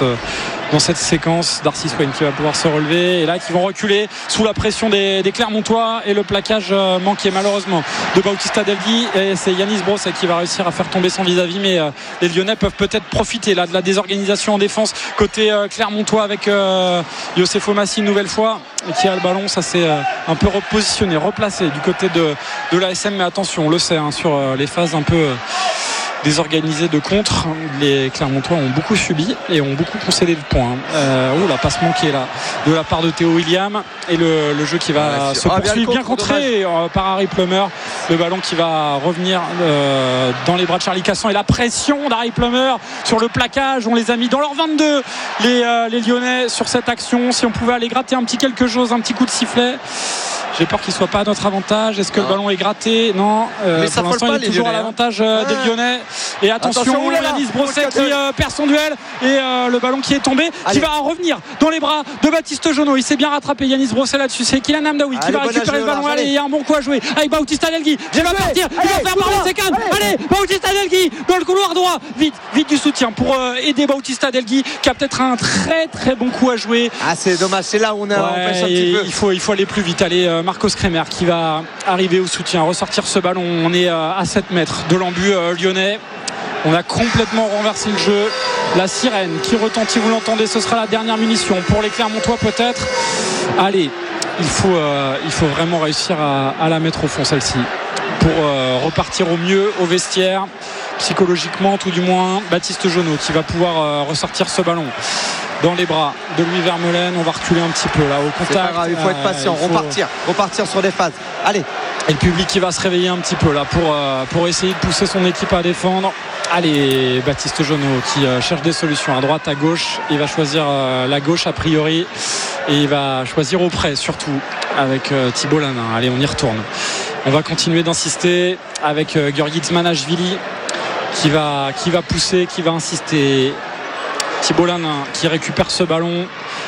dans cette séquence. Darcy Swain qui va pouvoir se relever et là qui vont reculer sous la pression des Clermontois et le plaquage manqué malheureusement de Bautista Delgui, et c'est Yanis Brosset qui va réussir à faire tomber son vis-à-vis, mais les Lyonnais peuvent peut-être profiter là de la désorganisation en défense côté Clermontois avec Youssefo Massy une nouvelle fois qui a le ballon. Ça s'est un peu repositionné, replacé du côté de l'ASM, mais attention, on le sait sur les phases un peu désorganisés de contre, les Clermontois ont beaucoup subi et ont beaucoup concédé de points. La passe manquée là de la part de Théo William et le jeu qui va se poursuivre, bien contré par Harry Plummer. Le ballon qui va revenir dans les bras de Charlie Cassan et la pression d'Harry Plummer sur le plaquage. On les a mis dans leur 22 les Lyonnais sur cette action. Si on pouvait aller gratter un petit quelque chose, un petit coup de sifflet. J'ai peur qu'il ne soit pas à notre avantage. Est-ce que le ballon est gratté? Non. Mais ça pour l'instant, il est toujours à l'avantage des Lyonnais. Et attention, Yanis Brosset qui perd son duel. Et le ballon qui est tombé, qui va revenir dans les bras de Baptiste Jonot. Il s'est bien rattrapé, Yanis Brosset là-dessus. C'est Kylian Amdaoui qui va récupérer le ballon. Allez, il y a un bon coup à jouer avec Bautista Delgui. Il va partir, il va faire parler ses cannes. Allez, Bautista Delgui dans le couloir droit. Vite du soutien pour aider Bautista Delgui qui a peut-être un très très bon coup à jouer. C'est dommage, c'est là où on pêche un petit peu. Il faut aller plus vite. Allez, Marcos Kremer qui va arriver au soutien, ressortir ce ballon. On est à 7 mètres de l'embut lyonnais. On a complètement renversé le jeu. La sirène qui retentit, vous l'entendez, ce sera la dernière munition pour les Clermontois peut-être. Allez, il faut vraiment réussir à la mettre au fond celle-ci pour repartir au mieux au vestiaire, psychologiquement tout du moins. Baptiste Jonot qui va pouvoir ressortir ce ballon dans les bras de Louis Vermeulen. On va reculer un petit peu là au contact. C'est pas grave, il faut être patient, repartir sur des phases. Allez. Et le public qui va se réveiller un petit peu là pour essayer de pousser son équipe à défendre. Allez, Baptiste Jonot qui cherche des solutions à droite, à gauche. Il va choisir la gauche a priori et il va choisir au près surtout avec Thibault Lanin. Allez, on y retourne. On va continuer d'insister avec Guerguitz Manashvili qui va pousser, qui va insister. Thibault Lanin qui récupère ce ballon.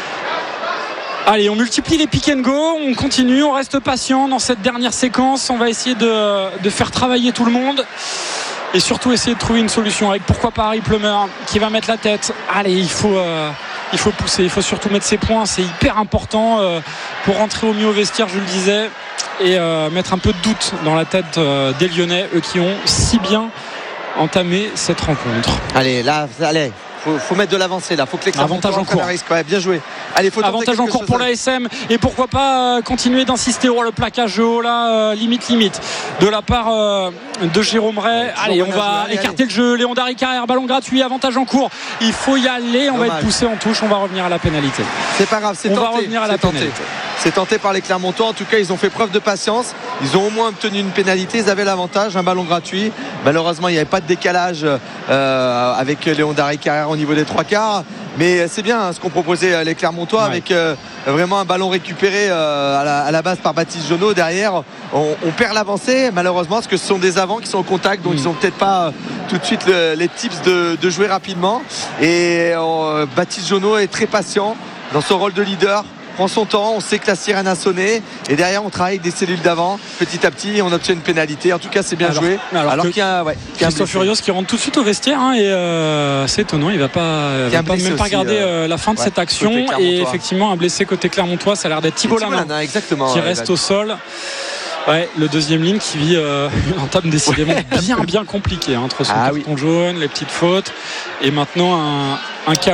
Allez, on multiplie les pick and go, on continue, on reste patient dans cette dernière séquence. On va essayer de faire travailler tout le monde et surtout essayer de trouver une solution avec pourquoi pas Harry Plummer qui va mettre la tête. Allez, il faut pousser, il faut surtout mettre ses points, c'est hyper important pour rentrer au mieux au vestiaire, je le disais, et mettre un peu de doute dans la tête des Lyonnais, eux qui ont si bien entamé cette rencontre. Allez, faut mettre de l'avancée là, faut que les avantage en cours. Bien joué. Allez, faut avantage en cours pour l'ASM et pourquoi pas continuer d'insister le plaquage haut là, limite de la part de Jérôme Ray. Allez, on va écarter le jeu. Léon Darry Carrère, ballon gratuit, avantage en cours. Il faut y aller, on va être poussé en touche, on va revenir à la pénalité. C'est pas grave, on va revenir à la pénalité. C'est tenté par les Clermontois. En tout cas, ils ont fait preuve de patience. Ils ont au moins obtenu une pénalité. Ils avaient l'avantage, un ballon gratuit. Malheureusement, il n'y avait pas de décalage avec Léon Darry Carrère au niveau des 3/4. Mais c'est bien ce qu'ont proposé les Clermontois avec vraiment un ballon récupéré à la base par Baptiste Jonot. Derrière, on perd l'avancée malheureusement parce que ce sont des avants qui sont au contact, donc ils n'ont peut-être pas tout de suite les tips de jouer rapidement. Et Baptiste Jonot est très patient dans son rôle de leader. Prend son temps, on sait que la sirène a sonné et derrière on travaille avec des cellules d'avant, petit à petit on obtient une pénalité. En tout cas c'est bien joué. Alors qu'il y a Christophe Furios qui rentre tout de suite au vestiaire et c'est étonnant, il va pas même pas regarder la fin de cette action. Et effectivement un blessé côté Clermontois, ça a l'air d'être Thibault Lanin qui reste au sol. Le deuxième ligne qui vit une entame décidément bien compliquée entre son carton jaune, les petites fautes et maintenant un chaos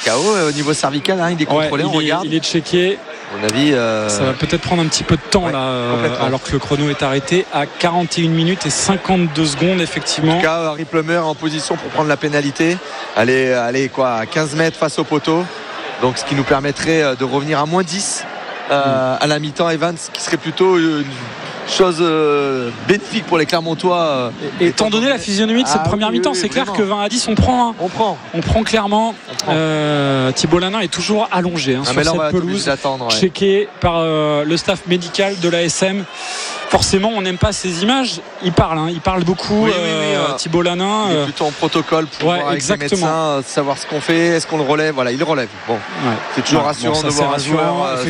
KO au niveau cervical, hein, il est contrôlé, on regarde. Il est checké. À mon avis, ça va peut-être prendre un petit peu de temps alors que le chrono est arrêté à 41 minutes et 52 secondes effectivement. En tout cas, Harry Plummer en position pour prendre la pénalité. Allez à 15 mètres face au poteau. Donc ce qui nous permettrait de revenir à moins 10 à la mi-temps, Evans, qui serait plutôt une chose bénéfique pour les Clermontois. Étant donné la physionomie de cette première mi-temps, c'est clair que 20 à 10 on prend clairement. Thibault Lanin est toujours allongé sur cette pelouse, checké par le staff médical de l'ASM. Forcément, on n'aime pas ces images. Il parle beaucoup. Thibault Lanin. Il est plutôt en protocole pour voir avec les médecins, savoir ce qu'on fait. Est-ce qu'on le relève ? Voilà, il le relève. Bon, c'est toujours rassurant de voir un joueur